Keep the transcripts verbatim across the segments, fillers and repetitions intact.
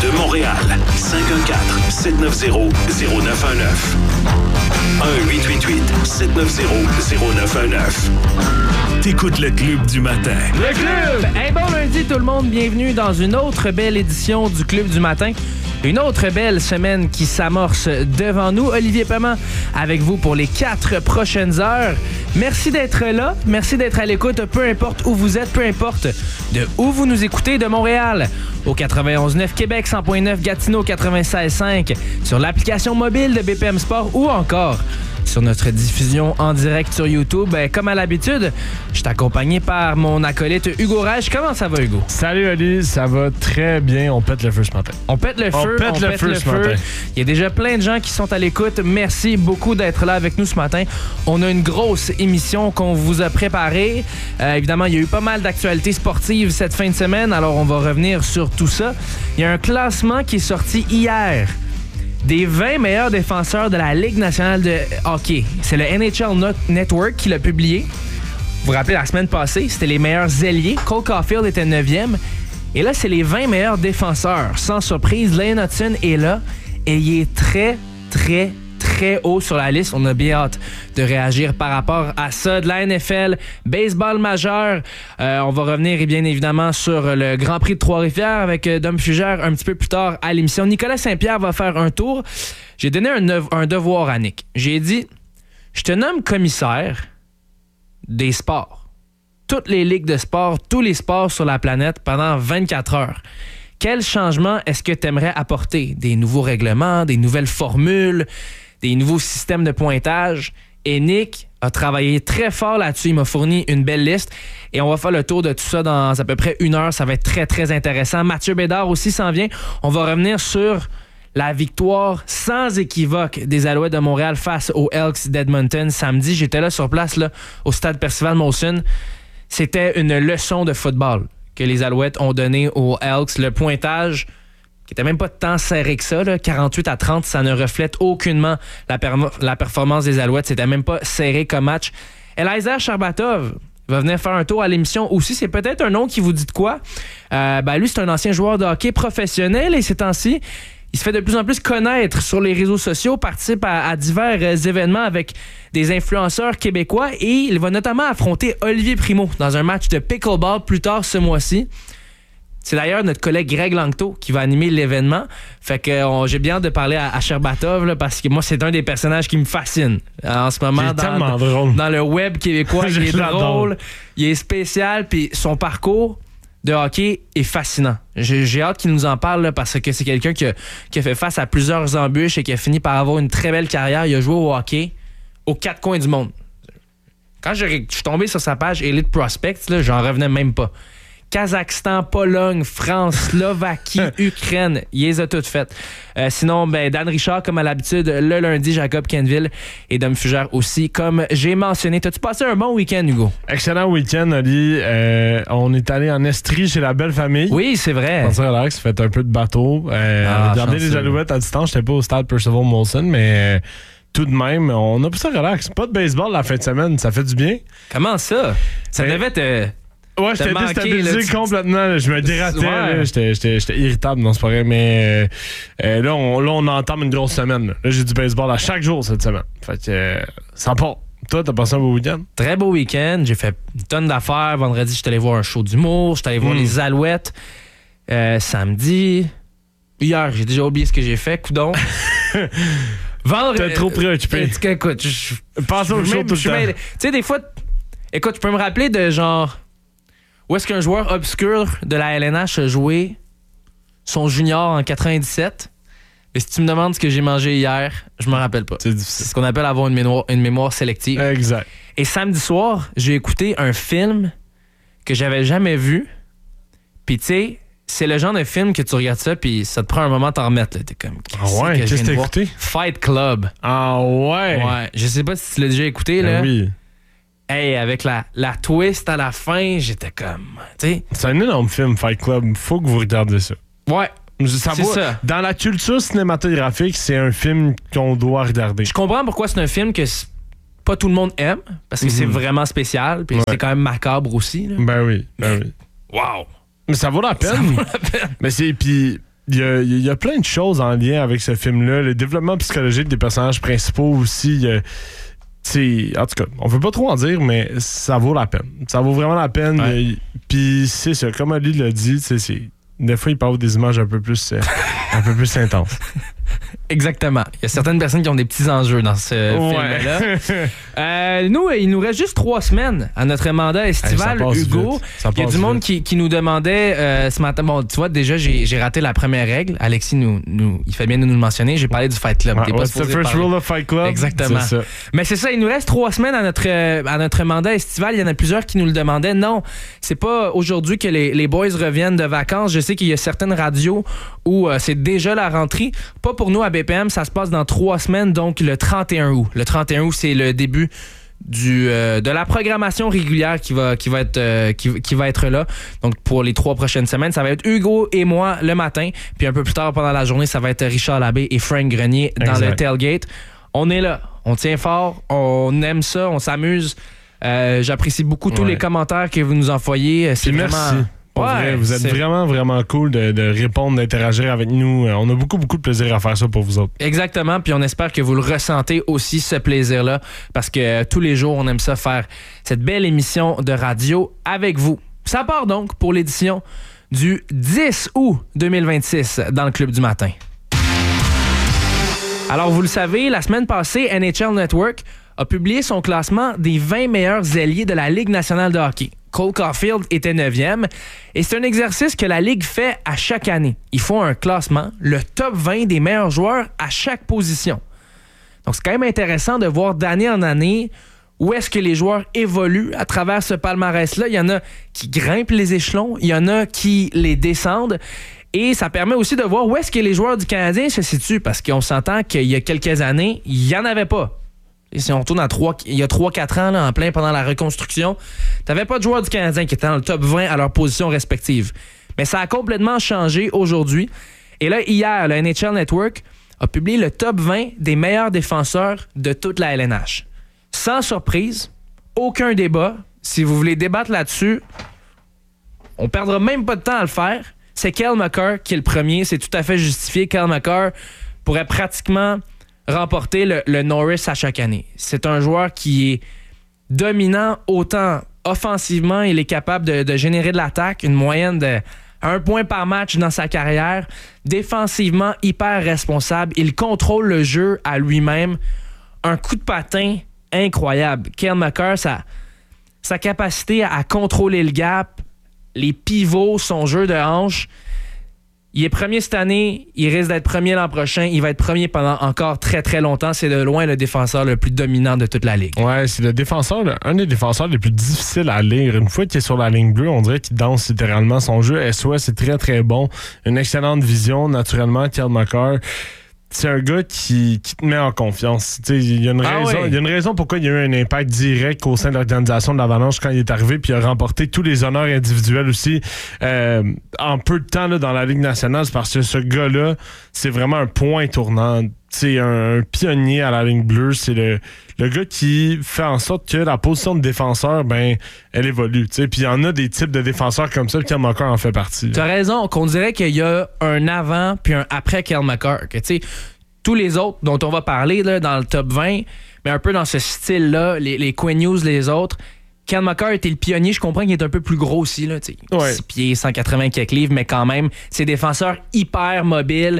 de Montréal. cinq un quatre, sept neuf zéro, zéro neuf un neuf. un huit huit huit, sept neuf zéro, zéro neuf un neuf. T'écoutes le Club du matin. Le Club! Hey, bon lundi tout le monde, bienvenue dans une autre belle édition du Club du matin. Une autre belle semaine qui s'amorce devant nous. Olivier Paiement avec vous pour les quatre prochaines heures. Merci d'être là, merci d'être à l'écoute, peu importe où vous êtes, peu importe de où vous nous écoutez, de Montréal au quatre-vingt-onze neuf Québec, cent point neuf Gatineau, quatre-vingt-seize cinq sur l'application mobile de B P M Sport ou encore sur notre diffusion en direct sur YouTube. Ben, comme à l'habitude, je suis accompagné par mon acolyte Hugo Rage. Comment ça va, Hugo? Salut, Oli. Ça va très bien. On pète le feu ce matin. On pète le feu. On pète on le pète feu le ce feu. matin. Il y a déjà plein de gens qui sont à l'écoute. Merci beaucoup d'être là avec nous ce matin. On a une grosse émission qu'on vous a préparée. Euh, évidemment, il y a eu pas mal d'actualités sportives cette fin de semaine. Alors, on va revenir sur tout ça. Il y a un classement qui est sorti hier des vingt meilleurs défenseurs de la Ligue nationale de hockey. C'est le N H L Network qui l'a publié. Vous vous rappelez, la semaine passée, c'était les meilleurs ailiers. Cole Caulfield était neuvième. Et là, c'est les vingt meilleurs défenseurs. Sans surprise, Lane Hutson est là. Et il est très, très, très haut sur la liste. On a bien hâte de réagir par rapport à ça. De la N F L, baseball majeur. Euh, on va revenir bien évidemment sur le Grand Prix de Trois-Rivières avec Dom Fugère un petit peu plus tard à l'émission. Nicolas Saint-Pierre va faire un tour. J'ai donné un, nev- un devoir à Nick. J'ai dit, je te nomme commissaire des sports. Toutes les ligues de sport, tous les sports sur la planète pendant vingt-quatre heures. Quel changement est-ce que tu aimerais apporter? Des nouveaux règlements, des nouvelles formules, des nouveaux systèmes de pointage? Et Nick a travaillé très fort là-dessus. Il m'a fourni une belle liste. Et on va faire le tour de tout ça dans à peu près une heure. Ça va être très, très intéressant. Mathieu Bédard aussi s'en vient. On va revenir sur la victoire sans équivoque des Alouettes de Montréal face aux Elks d'Edmonton samedi. J'étais là sur place là, au stade Percival Molson. C'était une leçon de football que les Alouettes ont donné aux Elks. Le pointage qui était même pas tant serré que ça, là, quarante-huit à trente, ça ne reflète aucunement la, per- la performance des Alouettes. C'était même pas serré comme match. Eliezer Sharbatov va venir faire un tour à l'émission aussi. C'est peut-être un nom qui vous dit de quoi. Euh, ben lui, c'est un ancien joueur de hockey professionnel et ces temps-ci, il se fait de plus en plus connaître sur les réseaux sociaux, participe à, à divers euh, événements avec des influenceurs québécois et il va notamment affronter Olivier Primo dans un match de pickleball plus tard ce mois-ci. C'est d'ailleurs notre collègue Greg Langto qui va animer l'événement. Fait que on, j'ai bien hâte de parler à, à Sherbatov là, parce que moi, c'est un des personnages qui me fascine en ce moment dans, drôle. dans le web québécois. Il est drôle, il est spécial, puis son parcours de hockey est fascinant. J'ai, j'ai hâte qu'il nous en parle là, parce que c'est quelqu'un qui a, qui a fait face à plusieurs embûches et qui a fini par avoir une très belle carrière. Il a joué au hockey aux quatre coins du monde. Quand je suis tombé sur sa page Elite Prospects, là, j'en revenais même pas. Kazakhstan, Pologne, France, Slovaquie, Ukraine, il les a toutes faites. Euh, sinon, ben, Dan Richard, comme à l'habitude, le lundi, Jacob Kenville et Dom Fugère aussi, comme j'ai mentionné. T'as-tu passé un bon week-end, Hugo? Excellent week-end, Oli. Euh, on est allé en Estrie chez la belle famille. Oui, c'est vrai. On s'est relax, fait un peu de bateau. Euh, Ah, on a regardé chanceux. les Alouettes à distance. J'étais pas au stade Percival Molson, mais... Euh, tout de même, on a pu ça relax. Pas de baseball la fin de semaine, ça fait du bien. Comment ça? Ça Mais- devait te... Ouais, j'étais manqué, déstabilisé là, tu- complètement. Là. Je me dératais. Ouais. Là. J'étais, j'étais, j'étais irritable, non, c'est pas vrai. Mais euh, euh, là, on, là, on entame une grosse semaine. Là, Là, j'ai du baseball à chaque jour cette semaine. Fait que euh, ça part. Toi, t'as passé un beau week-end? Très beau week-end. J'ai fait une tonne d'affaires. Vendredi, j'étais allé voir un show d'humour. J'étais allé voir Mm. les Alouettes. Euh, samedi... Hier, j'ai déjà oublié ce que j'ai fait. Coudon. Vendredi... T'es trop préoccupé. Euh, écoute, je... Pense au je- show même- tout je- le temps. Tu sais, des fois... Écoute, je peux me rappeler de genre... Où est-ce qu'un joueur obscur de la L N H a joué son junior en quatre-vingt-dix-sept? Et si tu me demandes ce que j'ai mangé hier, je me rappelle pas. C'est C'est difficile. ce qu'on appelle avoir une mémoire, une mémoire sélective. Exact. Et samedi soir, j'ai écouté un film que j'avais jamais vu. Puis tu sais, c'est le genre de film que tu regardes ça, puis ça te prend un moment à t'en remettre. Là. T'es comme, qu'est-ce Ah ouais? que je Qu'est-ce viens que de t'as voir? écouté? Fight Club. Ah ouais? Ouais. Je sais pas si tu l'as déjà écouté, là. Ben oui. Hey, avec la, la twist à la fin, j'étais comme, tu sais. C'est un énorme film, Fight Club. Faut que vous regardiez ça. Ouais. Ça C'est va- ça. Dans la culture cinématographique, c'est un film qu'on doit regarder. Je comprends pourquoi c'est un film que c- pas tout le monde aime, parce que Mhm. c'est vraiment spécial, puis Ouais. c'est quand même macabre aussi. Là. Ben oui, ben oui. Wow! Mais ça vaut la peine. Ça vaut la peine. Mais c'est puis il y, a, il y a plein de choses en lien avec ce film-là. Le développement psychologique des personnages principaux aussi. Il y a, t'sais, en tout cas, on veut pas trop en dire, mais ça vaut la peine. Ça vaut vraiment la peine. Ouais. Puis c'est ça, comme Ali l'a dit, c'est, des fois, il parle des images un peu plus, euh, un peu plus intenses. Exactement. Il y a certaines personnes qui ont des petits enjeux dans ce ouais. film-là. euh, nous, il nous reste juste trois semaines à notre mandat estival, hey, Hugo. Il y a du monde qui, qui nous demandait euh, ce matin. Bon, tu vois, déjà, j'ai, j'ai raté la première règle. Alexis, nous, nous, il fait bien de nous le mentionner. J'ai parlé du Fight Club. Ouais, what's the first parler. Rule of Fight Club? Exactement. C'est ça. Mais c'est ça, il nous reste trois semaines à notre, à notre mandat estival. Il y en a plusieurs qui nous le demandaient. Non, c'est pas aujourd'hui que les, les boys reviennent de vacances. Je sais qu'il y a certaines radios où euh, c'est déjà la rentrée. Pas pour nous à B P M, ça se passe dans trois semaines, donc le trente et un août. Le trente et un août, c'est le début du, euh, de la programmation régulière qui va, qui, va être, euh, qui, qui va être là. Donc pour les trois prochaines semaines, ça va être Hugo et moi le matin. Puis un peu plus tard pendant la journée, ça va être Richard Labbé et Frank Grenier dans exact. Le tailgate. On est là, on tient fort, on aime ça, on s'amuse. Euh, j'apprécie beaucoup tous ouais. les commentaires que vous nous envoyez. C'est puis vraiment... merci. Ouais, vrai, vous êtes c'est... vraiment, vraiment cool de, de répondre, d'interagir avec nous. On a beaucoup, beaucoup de plaisir à faire ça pour vous autres. Exactement, puis on espère que vous le ressentez aussi, ce plaisir-là, parce que euh, tous les jours, on aime ça faire cette belle émission de radio avec vous. Ça part donc pour l'édition du dix août deux mille vingt-six dans le Club du matin. Alors, vous le savez, la semaine passée, N H L Network a publié son classement des vingt meilleurs ailiers de la Ligue nationale de hockey. Cole Caulfield était neuvième. Et c'est un exercice que la Ligue fait à chaque année. Ils font un classement, le top vingt des meilleurs joueurs à chaque position. Donc, c'est quand même intéressant de voir d'année en année où est-ce que les joueurs évoluent à travers ce palmarès-là. Il y en a qui grimpent les échelons, il y en a qui les descendent. Et ça permet aussi de voir où est-ce que les joueurs du Canadien se situent. Parce qu'on s'entend qu'il y a quelques années, il n'y en avait pas. Et si on retourne à trois, il y a trois quatre ans, là, en plein pendant la reconstruction, t'avais pas de joueurs du Canadien qui étaient dans le top vingt à leur position respective. Mais ça a complètement changé aujourd'hui. Et là, hier, le N H L Network a publié le top vingt des meilleurs défenseurs de toute la L N H. Sans surprise, aucun débat. Si vous voulez débattre là-dessus, on perdra même pas de temps à le faire. C'est Cale Makar qui est le premier. C'est tout à fait justifié. Cale Makar pourrait pratiquement remporter le, le Norris à chaque année. C'est un joueur qui est dominant autant offensivement, il est capable de, de générer de l'attaque, une moyenne de un point par match dans sa carrière. Défensivement, hyper responsable. Il contrôle le jeu à lui-même. Un coup de patin incroyable. Cale Makar, sa, sa capacité à, à contrôler le gap, les pivots, son jeu de hanche. Il est premier cette année, il risque d'être premier l'an prochain, il va être premier pendant encore très très longtemps. C'est de loin le défenseur le plus dominant de toute la Ligue. Ouais, c'est le défenseur, un des défenseurs les plus difficiles à lire. Une fois qu'il est sur la ligne bleue, on dirait qu'il danse littéralement. Son jeu S O S est très très bon. Une excellente vision, naturellement, Cale Makar. C'est un gars qui, qui te met en confiance. Il y a une ah raison, oui. il y a une raison pourquoi il y a eu un impact direct au sein de l'organisation de l'Avalanche quand il est arrivé, puis il a remporté tous les honneurs individuels aussi euh, en peu de temps là, dans la Ligue nationale. C'est parce que ce gars-là, c'est vraiment un point tournant. C'est un, un pionnier à la ligne bleue. C'est le, le gars qui fait en sorte que la position de défenseur, ben, elle évolue. Puis il y en a des types de défenseurs comme ça, Cale Makar en fait partie. Tu as raison, qu'on dirait qu'il y a un avant puis un après Cale Makar. Que, tous les autres dont on va parler là, dans le top vingt, mais un peu dans ce style-là, les, les Quinn Hughes, les autres, Cale Makar était le pionnier. Je comprends qu'il est un peu plus gros aussi, là, ouais. six pieds, cent quatre-vingts quelques livres, mais quand même, c'est des défenseurs hyper mobiles,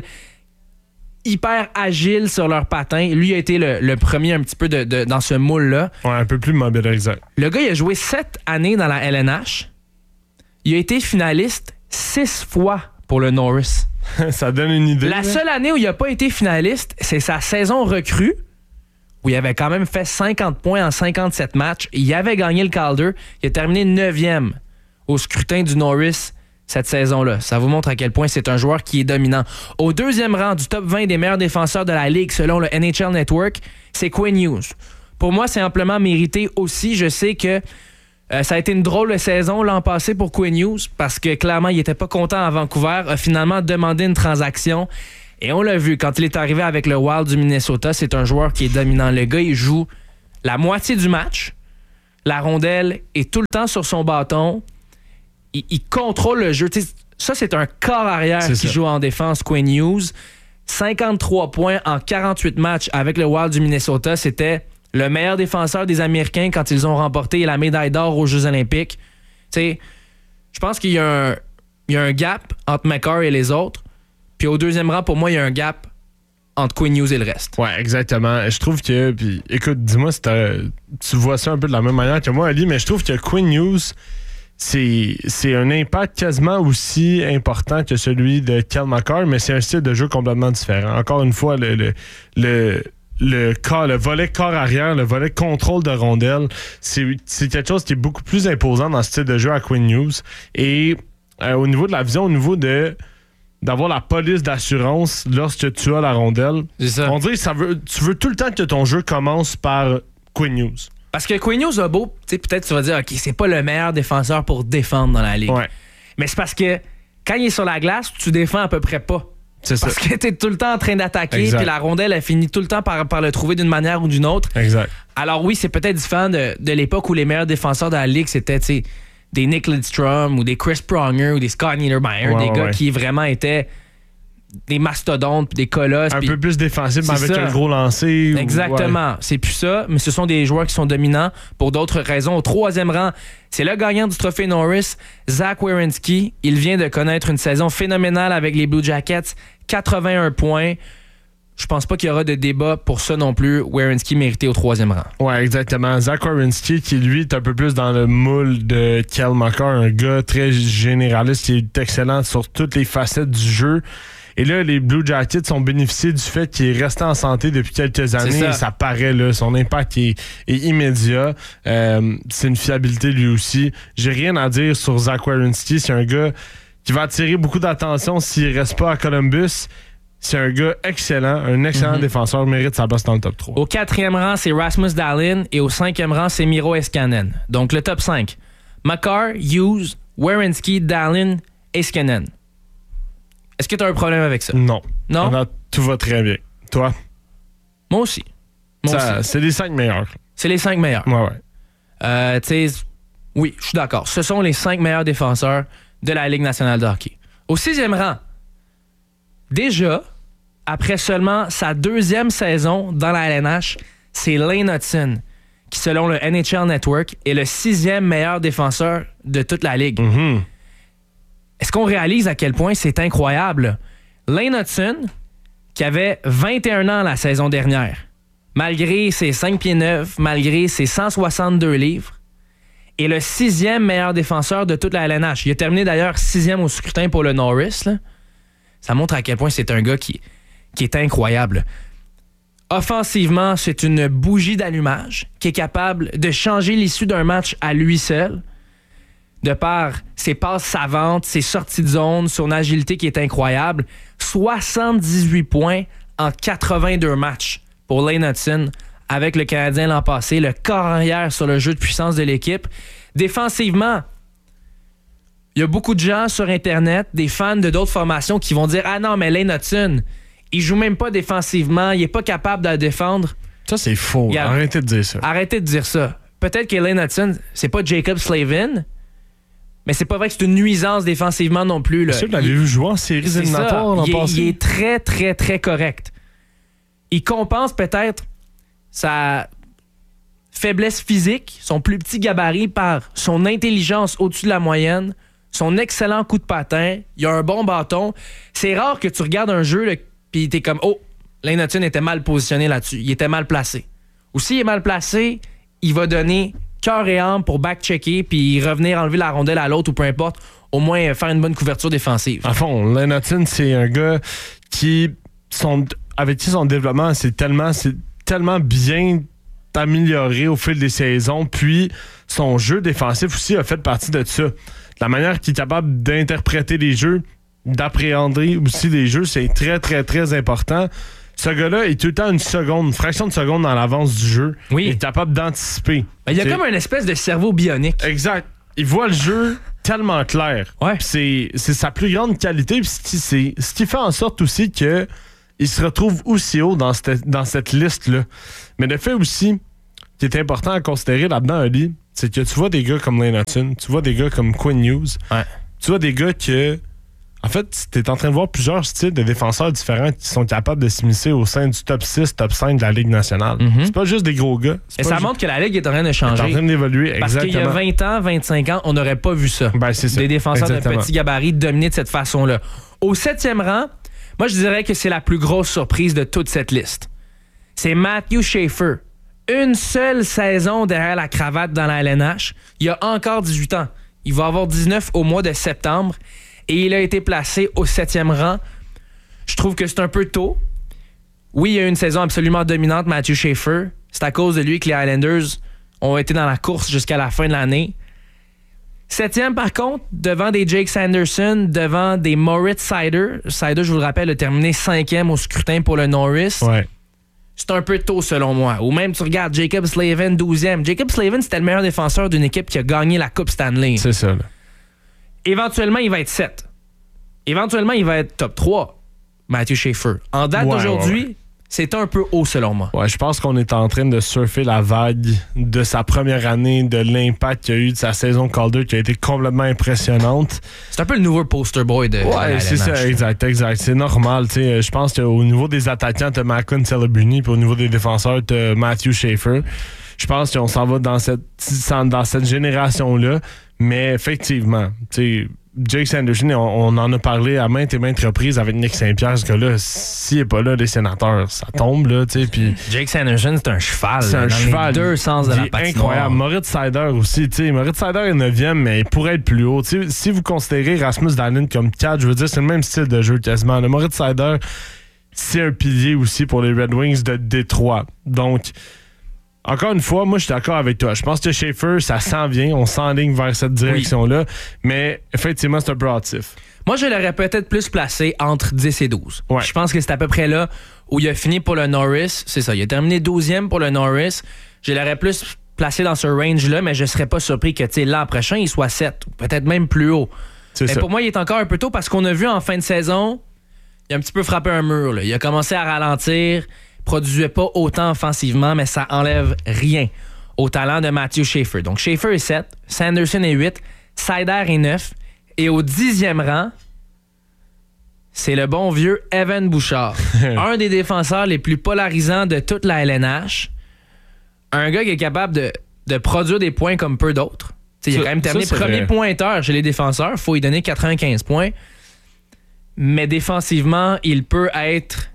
hyper agiles sur leurs patins. Lui a été le, le premier un petit peu de, de, dans ce moule-là. Ouais, un peu plus mobile, exact. Le gars, il a joué sept années dans la L N H. Il a été finaliste six fois pour le Norris. Ça donne une idée. La seule année où il n'a pas été finaliste, c'est sa saison recrue, où il avait quand même fait cinquante points en cinquante-sept matchs. Il avait gagné le Calder. Il a terminé neuvième au scrutin du Norris cette saison-là. Ça vous montre à quel point c'est un joueur qui est dominant. Au deuxième rang du top vingt des meilleurs défenseurs de la Ligue, selon le N H L Network, c'est Quinn Hughes. Pour moi, c'est amplement mérité aussi. Je sais que euh, ça a été une drôle de saison l'an passé pour Quinn Hughes parce que clairement, il n'était pas content à Vancouver. A finalement demandé une transaction. Et on l'a vu, quand il est arrivé avec le Wild du Minnesota, c'est un joueur qui est dominant. Le gars, il joue la moitié du match. La rondelle est tout le temps sur son bâton. Il, il contrôle le jeu. T'sais, Ça, c'est un corps arrière c'est qui ça. joue en défense, Quinn Hughes. cinquante-trois points en quarante-huit matchs avec le Wild du Minnesota. C'était le meilleur défenseur des Américains quand ils ont remporté la médaille d'or aux Jeux olympiques. Tu sais, je pense qu'il y a un, il y a un gap entre McCarr et les autres. Puis au deuxième rang, pour moi, il y a un gap entre Quinn Hughes et le reste. Ouais, exactement. Je trouve que... Puis, écoute, dis-moi si tu vois ça un peu de la même manière que moi, Ali, mais je trouve que Quinn Hughes, c'est, c'est un impact quasiment aussi important que celui de Cale Makar, mais c'est un style de jeu complètement différent. Encore une fois, le... le, le Le, corps, le volet corps arrière, le volet contrôle de rondelle, c'est, c'est quelque chose qui est beaucoup plus imposant dans ce style de jeu à Quinn Hughes. Et euh, au niveau de la vision, au niveau de d'avoir la police d'assurance lorsque tu as la rondelle, C'est ça. on dirait que ça veut, tu veux tout le temps que ton jeu commence par Quinn Hughes. Parce que Quinn Hughes a beau, tu sais, peut-être tu vas dire, OK, c'est pas le meilleur défenseur pour défendre dans la ligue. Ouais. Mais c'est parce que quand il est sur la glace, tu défends à peu près pas. C'est ça. Parce que t'es tout le temps en train d'attaquer, Exact. puis la rondelle, elle finit tout le temps par, par le trouver d'une manière ou d'une autre. Exact. Alors oui, c'est peut-être différent de, de l'époque où les meilleurs défenseurs de la ligue, c'était, tu sais, des Nick Lidstrom ou des Chris Pronger ou des Scott Niedermayer, Ouais, des ouais, gars ouais. qui vraiment étaient des mastodontes, puis des colosses. Un puis peu plus défensif, mais c'est avec ça. un gros lancer. ou- Exactement. ouais. C'est plus ça, mais ce sont des joueurs qui sont dominants pour d'autres raisons. Au troisième rang, c'est le gagnant du trophée Norris, Zach Werenski. Il vient de connaître une saison phénoménale avec les Blue Jackets, quatre-vingt-un points. Je pense pas qu'il y aura de débat pour ça non plus. Werenski mérité au troisième rang. Ouais, exactement. Zach Werenski, qui lui est un peu plus dans le moule de Cale Makar, un gars très généraliste qui est excellent sur toutes les facettes du jeu. Et là, les Blue Jackets ont bénéficié du fait qu'il est resté en santé depuis quelques années. ça. Et ça paraît, là. Son impact est, est immédiat. Euh, c'est une fiabilité, lui aussi. J'ai rien à dire sur Zach Werenski. C'est un gars qui va attirer beaucoup d'attention s'il reste pas à Columbus. C'est un gars excellent, un excellent Mm-hmm. défenseur, mérite sa place dans le top trois. Au quatrième rang, c'est Rasmus Dahlin et au cinquième rang, c'est Miro Heiskanen. Donc le top cinq. Makar, Hughes, Werenski, Dahlin, Heiskanen. Est-ce que tu as un problème avec ça? Non. Non? Non, tout va très bien. Toi? Moi aussi. Moi Ça, aussi. c'est les cinq meilleurs. C'est les cinq meilleurs. Ouais, ouais. Euh, tu sais, oui, je suis d'accord. Ce sont les cinq meilleurs défenseurs de la Ligue nationale de hockey. Au sixième rang, déjà, après seulement sa deuxième saison dans la L N H, c'est Lane Hutson, qui, selon le N H L Network, est le sixième meilleur défenseur de toute la Ligue. Mhm. Est-ce qu'on réalise à quel point c'est incroyable? Lane Hutson, qui avait vingt et un ans la saison dernière, malgré ses cinq pieds neuf, malgré ses cent soixante-deux livres, est le sixième meilleur défenseur de toute la L N H. Il a terminé d'ailleurs sixième au scrutin pour le Norris. Là. Ça montre à quel point c'est un gars qui, qui est incroyable. Offensivement, c'est une bougie d'allumage qui est capable de changer l'issue d'un match à lui seul, de par ses passes savantes, ses sorties de zone, son agilité qui est incroyable. soixante-dix-huit points en quatre-vingt-deux matchs pour Lane Hutson avec le Canadien l'an passé, le corps arrière sur le jeu de puissance de l'équipe. Défensivement, il y a beaucoup de gens sur Internet, des fans de d'autres formations qui vont dire « Ah non, mais Lane Hutson, il joue même pas défensivement, il est pas capable de la défendre. » Ça, c'est faux. Yeah. Arrêtez de dire ça. Arrêtez de dire ça. Peut-être que Lane Hutson, c'est pas Jacob Slavin, mais c'est pas vrai que c'est une nuisance défensivement non plus. Là. Est-ce que vous l'avez vu jouer en séries C'est éliminatoires ça. l'an Il est, passé? il est très, très, très correct. Il compense peut-être sa faiblesse physique, son plus petit gabarit, par son intelligence au-dessus de la moyenne, son excellent coup de patin, il a un bon bâton. C'est rare que tu regardes un jeu puis t'es comme « Oh, Lane Hutson était mal positionné là-dessus. Il était mal placé. » Ou s'il est mal placé, il va donner cœur et âme pour back-checker puis revenir enlever la rondelle à l'autre ou peu importe, au moins faire une bonne couverture défensive. À fond, Lane Hutson, c'est un gars qui, son, avec qui son développement c'est tellement, c'est tellement bien amélioré au fil des saisons, puis son jeu défensif aussi a fait partie de ça. La manière qu'il est capable d'interpréter les jeux, d'appréhender aussi les jeux, c'est très, très, très important. Ce gars-là est tout le temps une seconde, une fraction de seconde dans l'avance du jeu. Oui. Il est capable d'anticiper. Ben, il y a C'est- comme une espèce de cerveau bionique. Exact. Il voit le jeu tellement clair. Ouais. Puis C'est, c'est sa plus grande qualité. Puis c'est, c'est ce qui fait en sorte aussi que il se retrouve aussi haut dans cette, dans cette liste-là. Mais le fait aussi qui est important à considérer là-dedans, Ali, c'est que tu vois des gars comme Lane Hutson, tu vois des gars comme Quinn Hughes, Ouais. tu vois des gars que En fait, tu es en train de voir plusieurs styles de défenseurs différents qui sont capables de s'immiscer au sein du top six, top cinq de la Ligue nationale. Mm-hmm. C'est pas juste des gros gars. Et ça ju- montre que la Ligue est en train de changer. Elle est en train d'évoluer, Parce exactement. qu'il y a vingt ans, vingt-cinq ans, on n'aurait pas vu ça. Ben, c'est ça. Des défenseurs exactement. de petit gabarit dominés de cette façon-là. Au septième rang, moi, je dirais que c'est la plus grosse surprise de toute cette liste. C'est Matthew Schaefer. Une seule saison derrière la cravate dans la L N H. Il a encore dix-huit ans. Il va avoir dix-neuf au mois de septembre. Et il a été placé au septième rang. Je trouve que c'est un peu tôt. Oui, il y a eu une saison absolument dominante, Matthew Schaefer. C'est à cause de lui que les Islanders ont été dans la course jusqu'à la fin de l'année. Septième, par contre, devant des Jake Sanderson, devant des Moritz Seider. Seider, je vous le rappelle, a terminé cinquième au scrutin pour le Norris. Ouais. C'est un peu tôt, selon moi. Ou même, tu regardes Jacob Slavin, douzième. Jacob Slavin, c'était le meilleur défenseur d'une équipe qui a gagné la Coupe Stanley. C'est ça, là. Éventuellement, il va être sept. Éventuellement, il va être top trois, Matthew Schaefer. En date Ouais, d'aujourd'hui, ouais, ouais. c'est un peu haut, selon moi. Ouais, je pense qu'on est en train de surfer la vague de sa première année, de l'impact qu'il y a eu de sa saison Calder qui a été complètement impressionnante. C'est un peu le nouveau poster boy de, de la Ouais, c'est L N H. ça, exact, exact. C'est normal. T'sais. Je pense qu'au niveau des attaquants, t'as Macon Celebrini, puis au niveau des défenseurs, t'as Matthew Schaefer. Je pense qu'on s'en va dans cette, dans cette génération-là. Mais effectivement, tu sais, Jake Sanderson, on, on en a parlé à maintes et maintes reprises avec Nick Saint-Pierre, ce gars-là, s'il n'est pas là, les sénateurs, ça tombe, là, tu sais, puis... Jake Sanderson, c'est un cheval. C'est là, un dans cheval. les deux sens de il la est patinoire. incroyable. Moritz Seider aussi, tu sais, Moritz Seider est neuvième, mais il pourrait être plus haut. T'sais, si vous considérez Rasmus Dahlin comme quatre, je veux dire, c'est le même style de jeu quasiment. Le Moritz Seider, c'est un pilier aussi pour les Red Wings de Détroit. Donc... Encore une fois, moi, je suis d'accord avec toi. Je pense que Schaefer, ça s'en vient. On s'enligne vers cette direction-là. Oui. Mais effectivement, c'est un peu hâtif. Moi, je l'aurais peut-être plus placé entre dix et douze. Ouais. Je pense que c'est à peu près là où il a fini pour le Norris. C'est ça, il a terminé douzième pour le Norris. Je l'aurais plus placé dans ce range-là, mais je ne serais pas surpris que l'an prochain, il soit sept ou peut-être même plus haut. C'est mais ça. pour moi, il est encore un peu tôt parce qu'on a vu en fin de saison, il a un petit peu frappé un mur. Là. Il a commencé à ralentir. Produisait pas autant offensivement, mais ça enlève rien au talent de Matthew Schaefer. Donc, Schaefer est sept, Sanderson est huit, Seider est neuf, et au dixième rang, c'est le bon vieux Evan Bouchard. Un des défenseurs les plus polarisants de toute la L N H. Un gars qui est capable de, de produire des points comme peu d'autres. T'sais, il a quand même terminé ça, premier vrai. pointeur chez les défenseurs. Il faut lui donner quatre-vingt-quinze points. Mais défensivement, il peut être...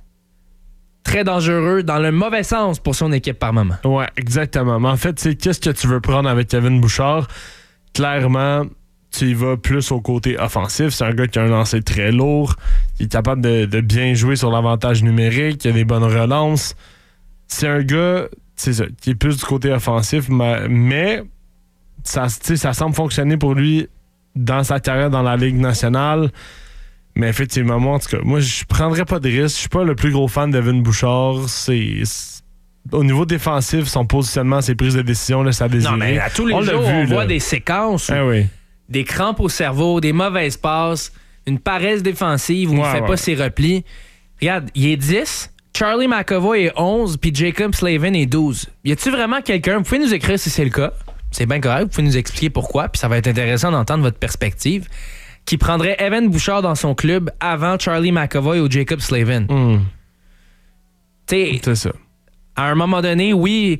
très dangereux dans le mauvais sens pour son équipe par moment. Ouais, exactement. Mais en fait, tu sais, qu'est-ce que tu veux prendre avec Kevin Bouchard? Clairement, tu y vas plus au côté offensif. C'est un gars qui a un lancer très lourd, qui est capable de, de bien jouer sur l'avantage numérique, qui a des bonnes relances. C'est un gars, c'est ça, qui est plus du côté offensif, mais, mais ça, ça semble fonctionner pour lui dans sa carrière dans la Ligue nationale. Mais effectivement, moi, en tout cas, moi, je prendrais pas de risque. Je suis pas le plus gros fan d'Evan Bouchard. C'est, c'est... Au niveau défensif, son positionnement, ses prises de décision, là, ça désire. Non, mais à tous les on jours, vu, on là. voit des séquences, où Ah oui. des crampes au cerveau, des mauvaises passes, une paresse défensive où il Ouais, fait ouais. pas ses replis. Regarde, il est dix, Charlie McAvoy est onze, puis Jacob Slavin est douze. Y a-tu vraiment quelqu'un, vous pouvez nous écrire si c'est le cas, c'est bien correct, vous pouvez nous expliquer pourquoi, puis ça va être intéressant d'entendre votre perspective, qui prendrait Evan Bouchard dans son club avant Charlie McAvoy ou Jacob Slavin. Mm. Tu sais, C'est ça. à un moment donné, oui,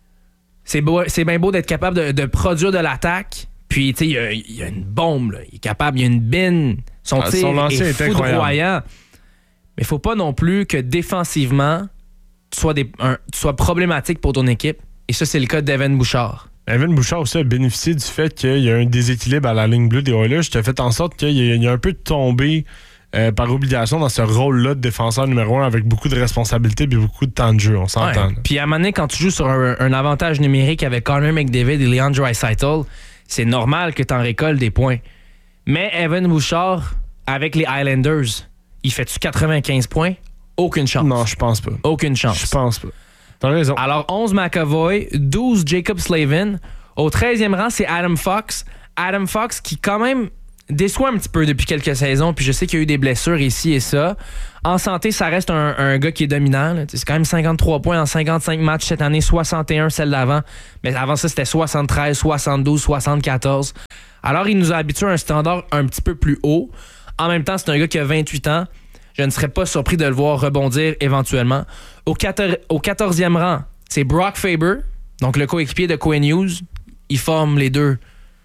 c'est, beau, c'est bien beau d'être capable de, de produire de l'attaque. Puis, tu sais, il y a, il y a une bombe, là. Il est capable, il y a une bine. Son Ah, tir son lancer est est foudroyant. Mais il faut pas non plus que défensivement, tu sois, des, un, tu sois problématique pour ton équipe. Et ça, c'est le cas d'Evan Bouchard. Evan Bouchard aussi a bénéficié du fait qu'il y a un déséquilibre à la ligne bleue des Oilers. Je te fait en sorte qu'il y a, il y a un peu tombé euh, par obligation dans ce rôle-là de défenseur numéro un avec beaucoup de responsabilités et beaucoup de temps de jeu. On s'entend. Ouais. Puis à un moment donné, quand tu joues sur un, un avantage numérique avec Connor McDavid et Leon Draisaitl, c'est normal que tu en récoltes des points. Mais Evan Bouchard, avec les Islanders, il fait-tu quatre-vingt-quinze points? Aucune chance. Non, je pense pas. Aucune chance. Je pense pas. T'as raison. Alors, onze McAvoy, douze Jacob Slavin. Au treizième rang, c'est Adam Fox. Adam Fox qui, quand même, déçoit un petit peu depuis quelques saisons. Puis je sais qu'il y a eu des blessures ici et ça. En santé, ça reste un, un gars qui est dominant. Là. C'est quand même cinquante-trois points en cinquante-cinq matchs cette année, soixante et un celle d'avant. Mais avant ça, c'était soixante-treize, soixante-douze, soixante-quatorze. Alors, il nous a habitué à un standard un petit peu plus haut. En même temps, c'est un gars qui a vingt-huit ans. Je ne serais pas surpris de le voir rebondir éventuellement. Au, quator- au quatorzième rang, c'est Brock Faber, donc le coéquipier de Quinn Hughes. Ils forment les deux,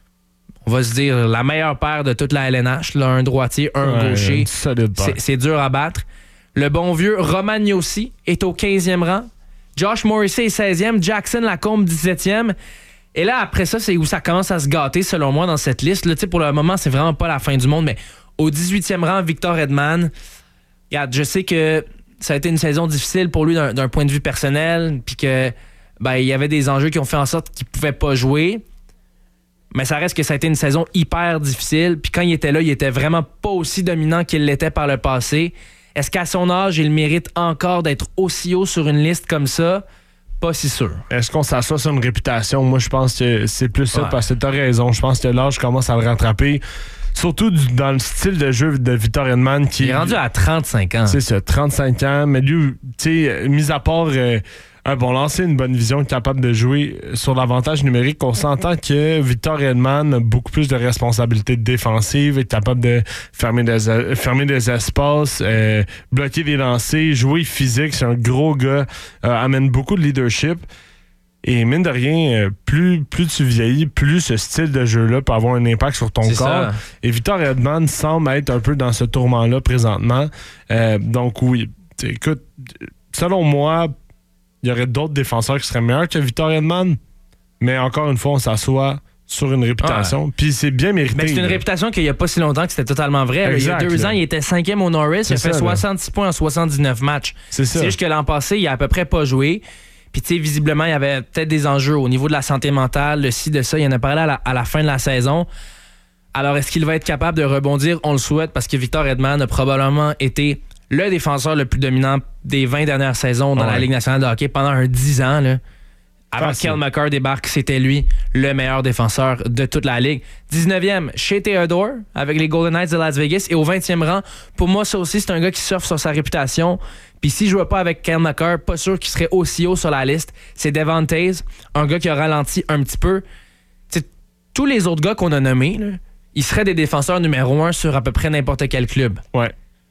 on va se dire, la meilleure paire de toute la L N H. Là, un droitier, un ouais, gaucher. C'est, c'est dur à battre. Le bon vieux Roman Josi est au quinzième rang. Josh Morrissey est seizième. Jackson Lacombe, dix-septième. Et là, après ça, c'est où ça commence à se gâter, selon moi, dans cette liste. Là, pour le moment, c'est vraiment pas la fin du monde, mais au dix-huitième rang, Victor Edman. Regarde, je sais que ça a été une saison difficile pour lui d'un, d'un point de vue personnel, puis que ben, il y avait des enjeux qui ont fait en sorte qu'il pouvait pas jouer. Mais ça reste que ça a été une saison hyper difficile. Puis quand il était là, il était vraiment pas aussi dominant qu'il l'était par le passé. Est-ce qu'à son âge, il mérite encore d'être aussi haut sur une liste comme ça? Pas si sûr. Est-ce qu'on s'assoit sur une réputation? Moi, je pense que c'est plus ça, ouais. Parce que t'as raison. Je pense que l'âge commence à le rattraper. Surtout du, dans le style de jeu de Victor Edman. Qui, il est rendu à trente-cinq ans. C'est ça, trente-cinq ans. Mais lui, tu sais, mis à part euh, un bon lancer, une bonne vision, capable de jouer sur l'avantage numérique, on s'entend que Victor Edman a beaucoup plus de responsabilités défensives, est capable de fermer des, fermer des espaces, euh, bloquer des lancers, jouer physique. C'est un gros gars, euh, amène beaucoup de leadership. Et mine de rien, plus, plus tu vieillis, plus ce style de jeu-là peut avoir un impact sur ton c'est corps. Ça. Et Victor Edman semble être un peu dans ce tourment-là présentement. Euh, donc oui, écoute, selon moi, il y aurait d'autres défenseurs qui seraient meilleurs que Victor Edman. Mais encore une fois, on s'assoit sur une réputation. Ouais. Puis c'est bien mérité. Mais c'est une là. réputation qu'il n'y a pas si longtemps que c'était totalement vrai. Exact, il y a deux là. ans, il était cinquième au Norris. C'est il a fait ça, soixante-six là. Points en soixante-dix-neuf matchs. C'est ça. C'est juste que l'an passé, il a à peu près pas joué. Puis, tu sais, visiblement, il y avait peut-être des enjeux au niveau de la santé mentale, le ci, de ça. Il en a parlé à la, à la fin de la saison. Alors, est-ce qu'il va être capable de rebondir? On le souhaite parce que Victor Edman a probablement été le défenseur le plus dominant des vingt dernières saisons dans ouais. la Ligue nationale de hockey pendant un dix ans. Là. Avant que Cale Makar débarque, c'était lui le meilleur défenseur de toute la Ligue. dix-neuvième, Shea Theodore avec les Golden Knights de Las Vegas. Et au vingtième rang, pour moi, ça aussi, c'est un gars qui surfe sur sa réputation. Puis s'il ne jouait pas avec Cale Makar, pas sûr qu'il serait aussi haut sur la liste. C'est Devon Toews, un gars qui a ralenti un petit peu. T'sais, tous les autres gars qu'on a nommés, là, ils seraient des défenseurs numéro un sur à peu près n'importe quel club. Ouais.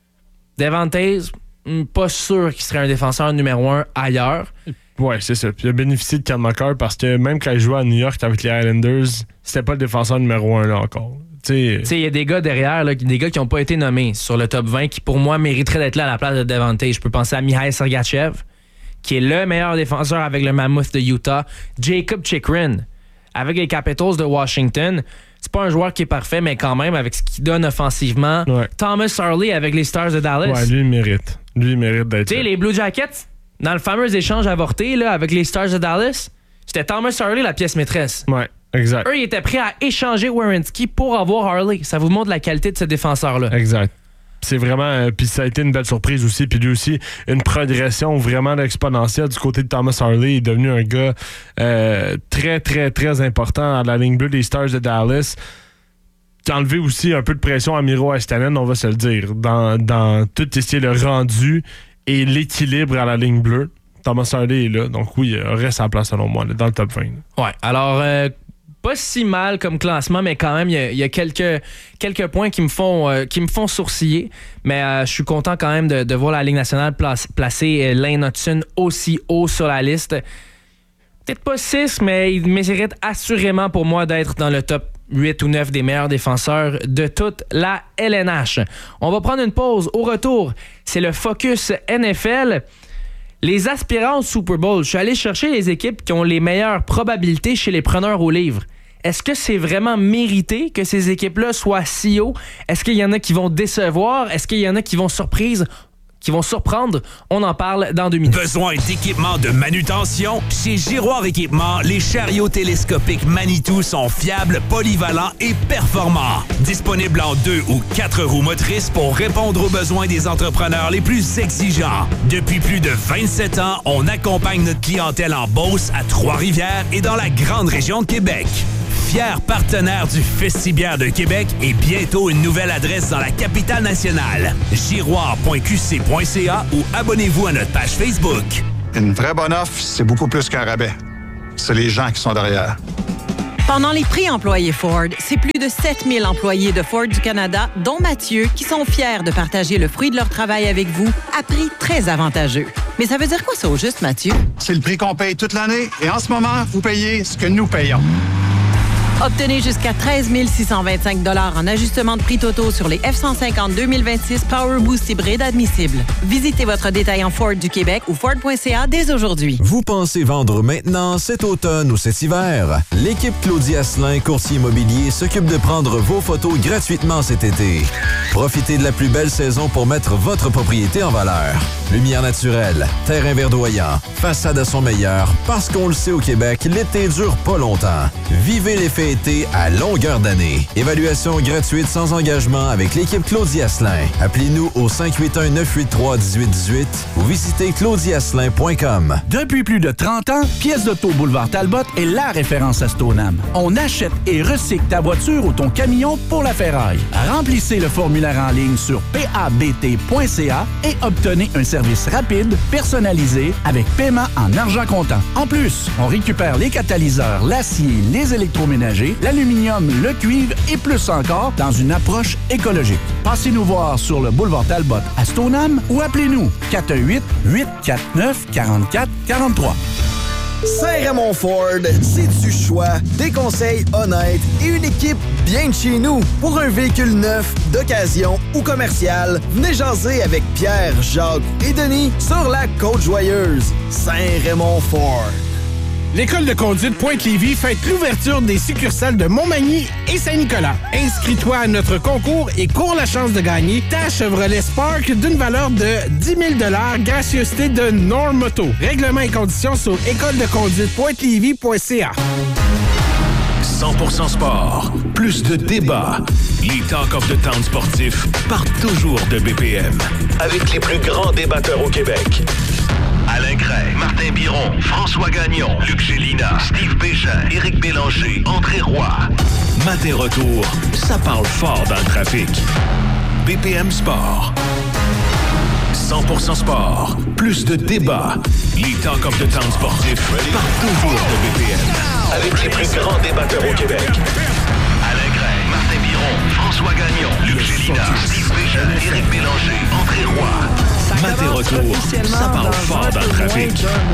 Devon Toews, pas sûr qu'il serait un défenseur numéro un ailleurs. Ouais, c'est ça. Puis il a bénéficié de Cale Makar parce que même quand il jouait à New York avec les Islanders, c'était pas le défenseur numéro un là encore. Tu sais, il y a des gars derrière, là, des gars qui n'ont pas été nommés sur le top vingt qui, pour moi, mériteraient d'être là à la place de Devon Toews. Je peux penser à Mikhail Sergachev, qui est le meilleur défenseur avec le Mammoth de Utah. Jacob Chychrun, avec les Capitals de Washington. C'est pas un joueur qui est parfait, mais quand même, avec ce qu'il donne offensivement. Ouais. Thomas Harley avec les Stars de Dallas. Ouais, lui, il mérite. Lui, il mérite d'être Tu sais, les Blue Jackets, dans le fameux échange avorté là, avec les Stars de Dallas, c'était Thomas Harley la pièce maîtresse. Ouais. Exact. Eux, ils étaient prêts à échanger Werenski pour avoir Harley. Ça vous montre la qualité de ce défenseur-là. Exact. C'est vraiment... Euh, puis ça a été une belle surprise aussi. Puis lui aussi, une progression vraiment exponentielle du côté de Thomas Harley. Il est devenu un gars euh, très, très, très important à la ligne bleue des Stars de Dallas. Qui a enlevé aussi un peu de pression à Miro Heiskanen, on va se le dire. Dans, dans tout ce qui est le rendu et l'équilibre à la ligne bleue. Thomas Harley est là. Donc oui, il aurait sa place selon moi là, dans le top vingt. Là. Ouais. Alors... Euh, pas si mal comme classement, mais quand même, il y, y a quelques, quelques points qui me font, euh, qui me font sourciller. Mais euh, je suis content quand même de, de voir la Ligue nationale place, placer euh, Lane Hutson aussi haut sur la liste. Peut-être pas six, mais il mérite assurément pour moi d'être dans le top huit ou neuf des meilleurs défenseurs de toute la L N H. On va prendre une pause. Au retour, c'est le Focus N F L. Les aspirants au Super Bowl, je suis allé chercher les équipes qui ont les meilleures probabilités chez les preneurs au livre. Est-ce que c'est vraiment mérité que ces équipes-là soient si haut? Est-ce qu'il y en a qui vont décevoir? Est-ce qu'il y en a qui vont surprise? qui vont surprendre. On en parle dans deux minutes. Besoin d'équipements de manutention? Chez Giroir Équipement, les chariots télescopiques Manitou sont fiables, polyvalents et performants. Disponibles en deux ou quatre roues motrices pour répondre aux besoins des entrepreneurs les plus exigeants. Depuis plus de vingt-sept ans, on accompagne notre clientèle en Beauce, à Trois-Rivières et dans la grande région de Québec. Fier partenaire du Festibière de Québec et bientôt une nouvelle adresse dans la capitale nationale. giroir point q c point c a ou abonnez-vous à notre page Facebook. Une vraie bonne offre, c'est beaucoup plus qu'un rabais. C'est les gens qui sont derrière. Pendant les prix employés Ford, c'est plus de sept mille employés de Ford du Canada, dont Mathieu, qui sont fiers de partager le fruit de leur travail avec vous à prix très avantageux. Mais ça veut dire quoi ça au juste, Mathieu? C'est le prix qu'on paye toute l'année et en ce moment, vous payez ce que nous payons. Obtenez jusqu'à treize mille six cent vingt-cinq dollars en ajustement de prix totaux sur les F cent cinquante deux mille vingt-six Power Boost hybride admissibles. Visitez votre détaillant Ford du Québec ou Ford point C A dès aujourd'hui. Vous pensez vendre maintenant, cet automne ou cet hiver? L'équipe Claudie Asselin, courtier immobilier, s'occupe de prendre vos photos gratuitement cet été. Profitez de la plus belle saison pour mettre votre propriété en valeur. Lumière naturelle, terrain verdoyant, façade à son meilleur, parce qu'on le sait au Québec, l'été dure pas longtemps. Vivez l'effet été à longueur d'année. Évaluation gratuite sans engagement avec l'équipe Claudie Asselin. Appelez-nous au cinq huit un neuf huit trois un huit un huit ou visitez claudie asselin point com. Depuis plus de trente ans, Pièces d'auto Boulevard Talbot est la référence à Stoneham. On achète et recycle ta voiture ou ton camion pour la ferraille. Remplissez le formulaire en ligne sur p a b t point c a et obtenez un service rapide, personnalisé, avec paiement en argent comptant. En plus, on récupère les catalyseurs, l'acier, les électroménagers, l'aluminium, le cuivre et plus encore dans une approche écologique. Passez-nous voir sur le boulevard Talbot à Stoneham ou appelez-nous quatre un huit, huit quatre neuf, quatre quatre quatre trois. Saint-Raymond Ford, c'est du choix, des conseils honnêtes et une équipe bien de chez nous. Pour un véhicule neuf, d'occasion ou commercial, venez jaser avec Pierre, Jacques et Denis sur la Côte-Joyeuse. Saint-Raymond Ford. L'École de conduite Pointe-Lévis fête l'ouverture des succursales de Montmagny et Saint-Nicolas. Inscris-toi à notre concours et cours la chance de gagner ta Chevrolet Spark d'une valeur de dix mille dollars, gracieuseté de Normoto. Règlements et conditions sur école de conduite pointe lévis point c a. cent pour cent sport, plus de débats. Les Talk of the Town sportifs partent toujours de B P M. Avec les plus grands débatteurs au Québec. Alain Cray, Martin Biron, François Gagnon, Luc Gélina, Steve Bégin, Éric Bélanger, André Roy. Matin retour, ça parle fort dans le trafic. B P M Sport. cent pour cent sport, plus de débats. Les Talk of the Town sportifs partent toujours de B P M. Avec les plus grands débatteurs au Québec. Alain Gray, Martin Biron, François Gagnon, Luc Gélina, Steve Bégin, Éric Bélanger, André Roy. Matin retour, ça parle fort dans le trafic.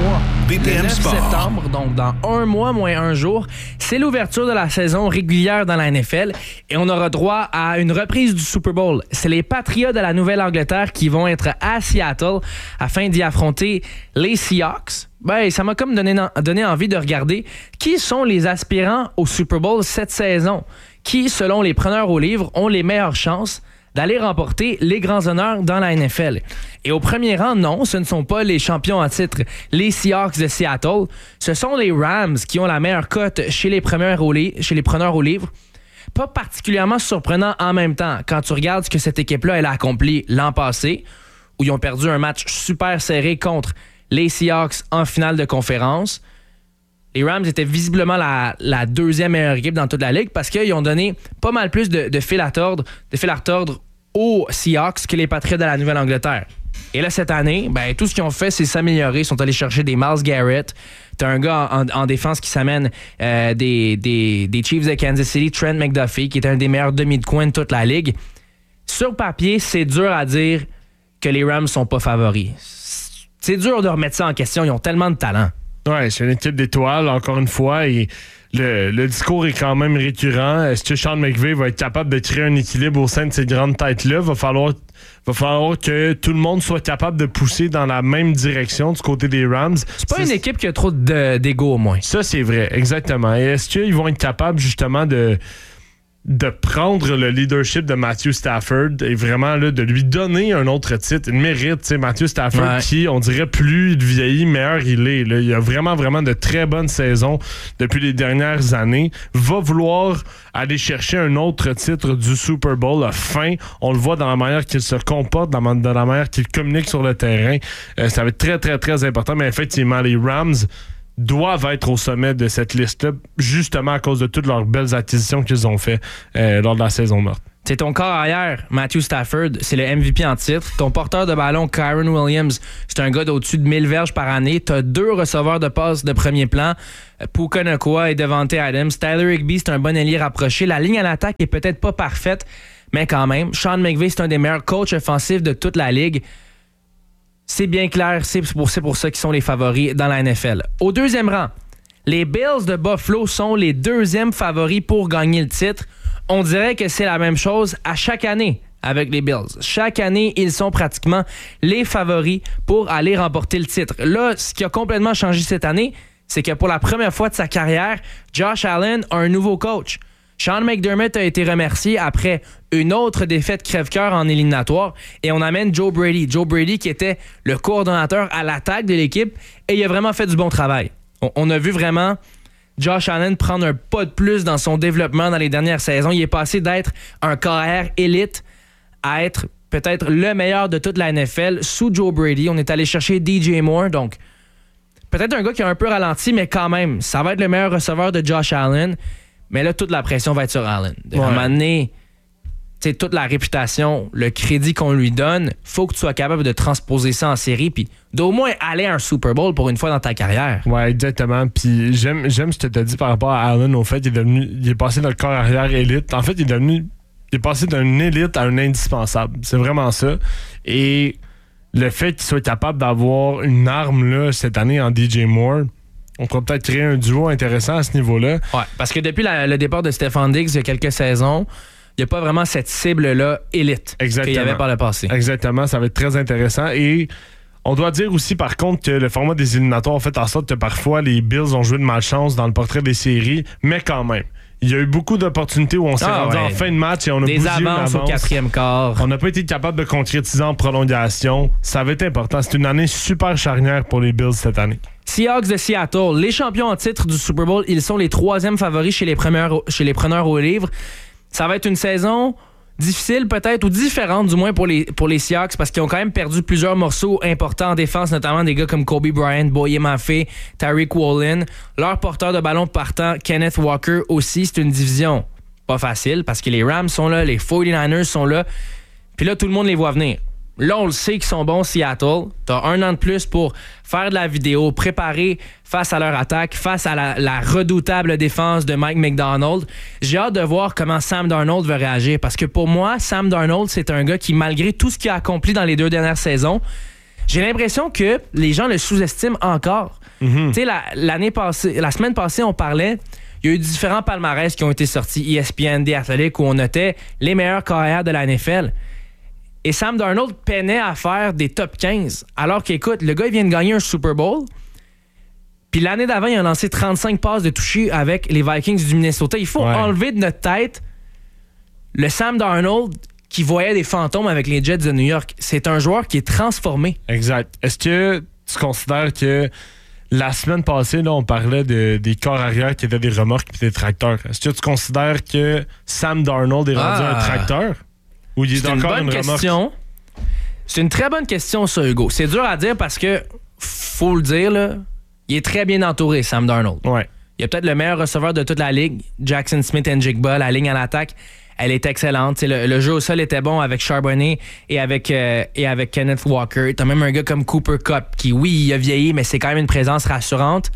B P M le neuf Sport. septembre, donc dans un mois moins un jour, c'est l'ouverture de la saison régulière dans la N F L et on aura droit à une reprise du Super Bowl. C'est les Patriots de la Nouvelle-Angleterre qui vont être à Seattle afin d'y affronter les Seahawks. Ben, ça m'a comme donné, donné envie de regarder qui sont les aspirants au Super Bowl cette saison. Qui, selon les preneurs au livre, ont les meilleures chances d'aller remporter les grands honneurs dans la N F L. Et au premier rang, non, ce ne sont pas les champions en titre, les Seahawks de Seattle. Ce sont les Rams qui ont la meilleure cote chez les preneurs au, li- chez les preneurs au livre. Pas particulièrement surprenant en même temps quand tu regardes ce que cette équipe-là elle a accompli l'an passé, où ils ont perdu un match super serré contre les Seahawks en finale de conférence. Les Rams étaient visiblement la, la deuxième meilleure équipe dans toute la ligue parce qu'ils ont donné pas mal plus de, de fil à tordre, de fil à retordre aux Seahawks que les Patriots de la Nouvelle-Angleterre. Et là, cette année, ben, tout ce qu'ils ont fait, c'est s'améliorer. Ils sont allés chercher des Myles Garrett. T'as un gars en, en défense qui s'amène euh, des, des, des Chiefs de Kansas City, Trent McDuffie, qui est un des meilleurs demi de coin de toute la ligue. Sur papier, c'est dur à dire que les Rams sont pas favoris. C'est dur de remettre ça en question. Ils ont tellement de talent. Ouais, c'est une équipe d'étoiles, encore une fois, et le, le discours est quand même récurrent. Est-ce que Sean McVay va être capable de créer un équilibre au sein de ces grandes têtes-là? Va falloir, va falloir que tout le monde soit capable de pousser dans la même direction du côté des Rams. C'est pas c'est... une équipe qui a trop de, d'ego au moins. Ça, c'est vrai, exactement. Et est-ce qu'ils vont être capables, justement, de... de prendre le leadership de Matthew Stafford et vraiment là, de lui donner un autre titre. Il mérite, tu sais, Matthew Stafford, ouais. Qui, on dirait, plus il vieillit, meilleur il est. Là. Il a vraiment, vraiment de très bonnes saisons depuis les dernières années. Va vouloir aller chercher un autre titre du Super Bowl à fin. On le voit dans la manière qu'il se comporte, dans, dans la manière qu'il communique sur le terrain. Euh, ça va être très, très, très important. Mais effectivement, les Rams doivent être au sommet de cette liste-là, justement à cause de toutes leurs belles acquisitions qu'ils ont fait euh, lors de la saison morte. C'est ton corps arrière, Matthew Stafford, c'est le M V P en titre. Ton porteur de ballon, Kyren Williams, c'est un gars d'au-dessus de mille verges par année. Tu as deux receveurs de passe de premier plan, Puka Nacua et Devontae Adams. Tyler Higbee, c'est un bon ailier rapproché. La ligne à l'attaque est peut-être pas parfaite, mais quand même. Sean McVay, c'est un des meilleurs coachs offensifs de toute la ligue. C'est bien clair, c'est pour, c'est pour ça qu'ils sont les favoris dans la N F L. Au deuxième rang, les Bills de Buffalo sont les deuxièmes favoris pour gagner le titre. On dirait que c'est la même chose à chaque année avec les Bills. Chaque année, ils sont pratiquement les favoris pour aller remporter le titre. Là, ce qui a complètement changé cette année, c'est que pour la première fois de sa carrière, Josh Allen a un nouveau coach. Sean McDermott a été remercié après une autre défaite crève-cœur en éliminatoire et on amène Joe Brady. Joe Brady qui était le coordonnateur à l'attaque de l'équipe et il a vraiment fait du bon travail. On, on a vu vraiment Josh Allen prendre un pas de plus dans son développement dans les dernières saisons. Il est passé d'être un carrière élite à être peut-être le meilleur de toute la N F L sous Joe Brady. On est allé chercher D J Moore, donc peut-être un gars qui a un peu ralenti, mais quand même, ça va être le meilleur receveur de Josh Allen. Mais là, toute la pression va être sur Allen. Ouais. À un moment donné, toute la réputation, le crédit qu'on lui donne, faut que tu sois capable de transposer ça en série puis d'au moins aller à un Super Bowl pour une fois dans ta carrière. Ouais, exactement. Puis j'aime, j'aime ce que tu as dit par rapport à Allen. Au fait, il est, devenu, il est passé dans le corps arrière élite. En fait, il est devenu, il est passé d'un élite à un indispensable. C'est vraiment ça. Et le fait qu'il soit capable d'avoir une arme là, cette année en D J Moore, on pourrait peut-être créer un duo intéressant à ce niveau-là. Ouais, parce que depuis la, le départ de Stephon Diggs il y a quelques saisons, il n'y a pas vraiment cette cible-là élite qu'il y avait par le passé. Exactement, ça va être très intéressant. Et on doit dire aussi, par contre, que le format des éliminatoires a fait en sorte que parfois les Bills ont joué de malchance dans le portrait des séries, mais quand même. Il y a eu beaucoup d'opportunités où on s'est ah, rendu ouais. en fin de match et on a des bousillé avances au quatrième quart. On n'a pas été capable de concrétiser en prolongation. Ça va être important. C'est une année super charnière pour les Bills cette année. Seahawks de Seattle, les champions en titre du Super Bowl, ils sont les troisièmes favoris chez les, premières, chez les preneurs au livre. Ça va être une saison difficile peut-être, ou différente du moins pour les, pour les Seahawks, parce qu'ils ont quand même perdu plusieurs morceaux importants en défense, notamment des gars comme Kobe Bryant, Boye Mafe, Tariq Woolen. Leur porteur de ballon partant, Kenneth Walker aussi, c'est une division pas facile, parce que les Rams sont là, les forty-niners sont là, puis là, tout le monde les voit venir. Là, on le sait qu'ils sont bons, Seattle. T'as un an de plus pour faire de la vidéo, préparer face à leur attaque, face à la, la redoutable défense de Mike McDonald. J'ai hâte de voir comment Sam Darnold va réagir. Parce que pour moi, Sam Darnold, c'est un gars qui, malgré tout ce qu'il a accompli dans les deux dernières saisons, j'ai l'impression que les gens le sous-estiment encore. Mm-hmm. Tu sais, la, l'année passée, la semaine passée, on parlait... Il y a eu différents palmarès qui ont été sortis, E S P N, The Athletic, où on notait les meilleurs carrières de la N F L. Et Sam Darnold peinait à faire des top quinze. Alors qu'écoute, le gars, il vient de gagner un Super Bowl. Puis l'année d'avant, il a lancé trente-cinq passes de toucher avec les Vikings du Minnesota. Il faut ouais. enlever de notre tête le Sam Darnold qui voyait des fantômes avec les Jets de New York. C'est un joueur qui est transformé. Exact. Est-ce que tu considères que la semaine passée, là, on parlait de, des corps arrière qui étaient des remorques et des tracteurs. Est-ce que tu considères que Sam Darnold est rendu ah. un tracteur? Ou il est, c'est une bonne une question. C'est une très bonne question, ça, Hugo. C'est dur à dire parce que, faut le dire, là, il est très bien entouré, Sam Darnold. Ouais. Il est peut-être le meilleur receveur de toute la ligue. Jackson Smith-Njigba, la ligne à l'attaque, elle est excellente. Le, le jeu au sol était bon avec Charbonnet et avec, euh, et avec Kenneth Walker. T'as même un gars comme Cooper Kupp qui, oui, il a vieilli, mais c'est quand même une présence rassurante.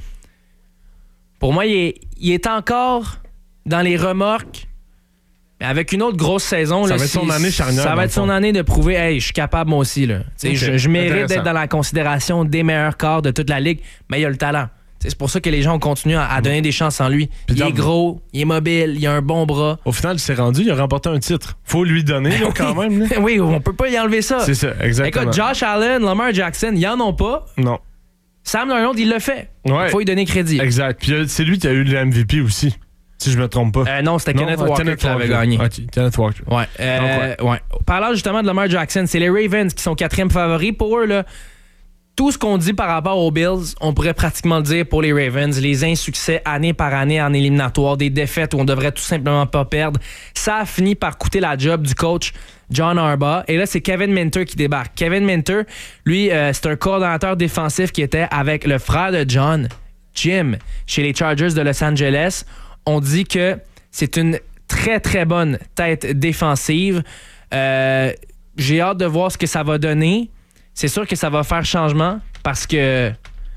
Pour moi, il est, il est encore dans les remorques. Avec une autre grosse saison, ça là, va être son année charnière. Ça va être son année de prouver, hey, je suis capable moi aussi. Là. Okay. Je, je mérite d'être dans la considération des meilleurs corps de toute la ligue, mais il a le talent. T'sais, c'est pour ça que les gens ont continué à, à donner des chances en lui. Puis il est gros, il est mobile, il a un bon bras. Au final, il s'est rendu, il a remporté un titre. Faut lui donner là, oui. quand même. Là. Oui, on peut pas y enlever ça. C'est ça, exactement. Écoute, Josh Allen, Lamar Jackson, ils en ont pas. Non. Sam Darnold, il l'a fait. Ouais. Il faut lui donner crédit. Exact. Puis c'est lui qui a eu le M V P aussi. Si je me trompe pas. Euh, non, c'était non, Kenneth Walker Kenneth qui l'avait gagné. Okay, Kenneth Walker. Ouais. Euh, Donc, ouais. ouais. Parlant justement de Lamar Jackson, c'est les Ravens qui sont quatrième favoris. Pour eux, là, tout ce qu'on dit par rapport aux Bills, on pourrait pratiquement le dire pour les Ravens. Les insuccès année par année en éliminatoire, des défaites où on devrait tout simplement pas perdre. Ça a fini par coûter la job du coach John Harbaugh. Et là, c'est Kevin Minter qui débarque. Kevin Minter, lui, euh, c'est un coordonnateur défensif qui était avec le frère de John, Jim, chez les Chargers de Los Angeles. On dit que c'est une très, très bonne tête défensive. Euh, j'ai hâte de voir ce que ça va donner. C'est sûr que ça va faire changement parce que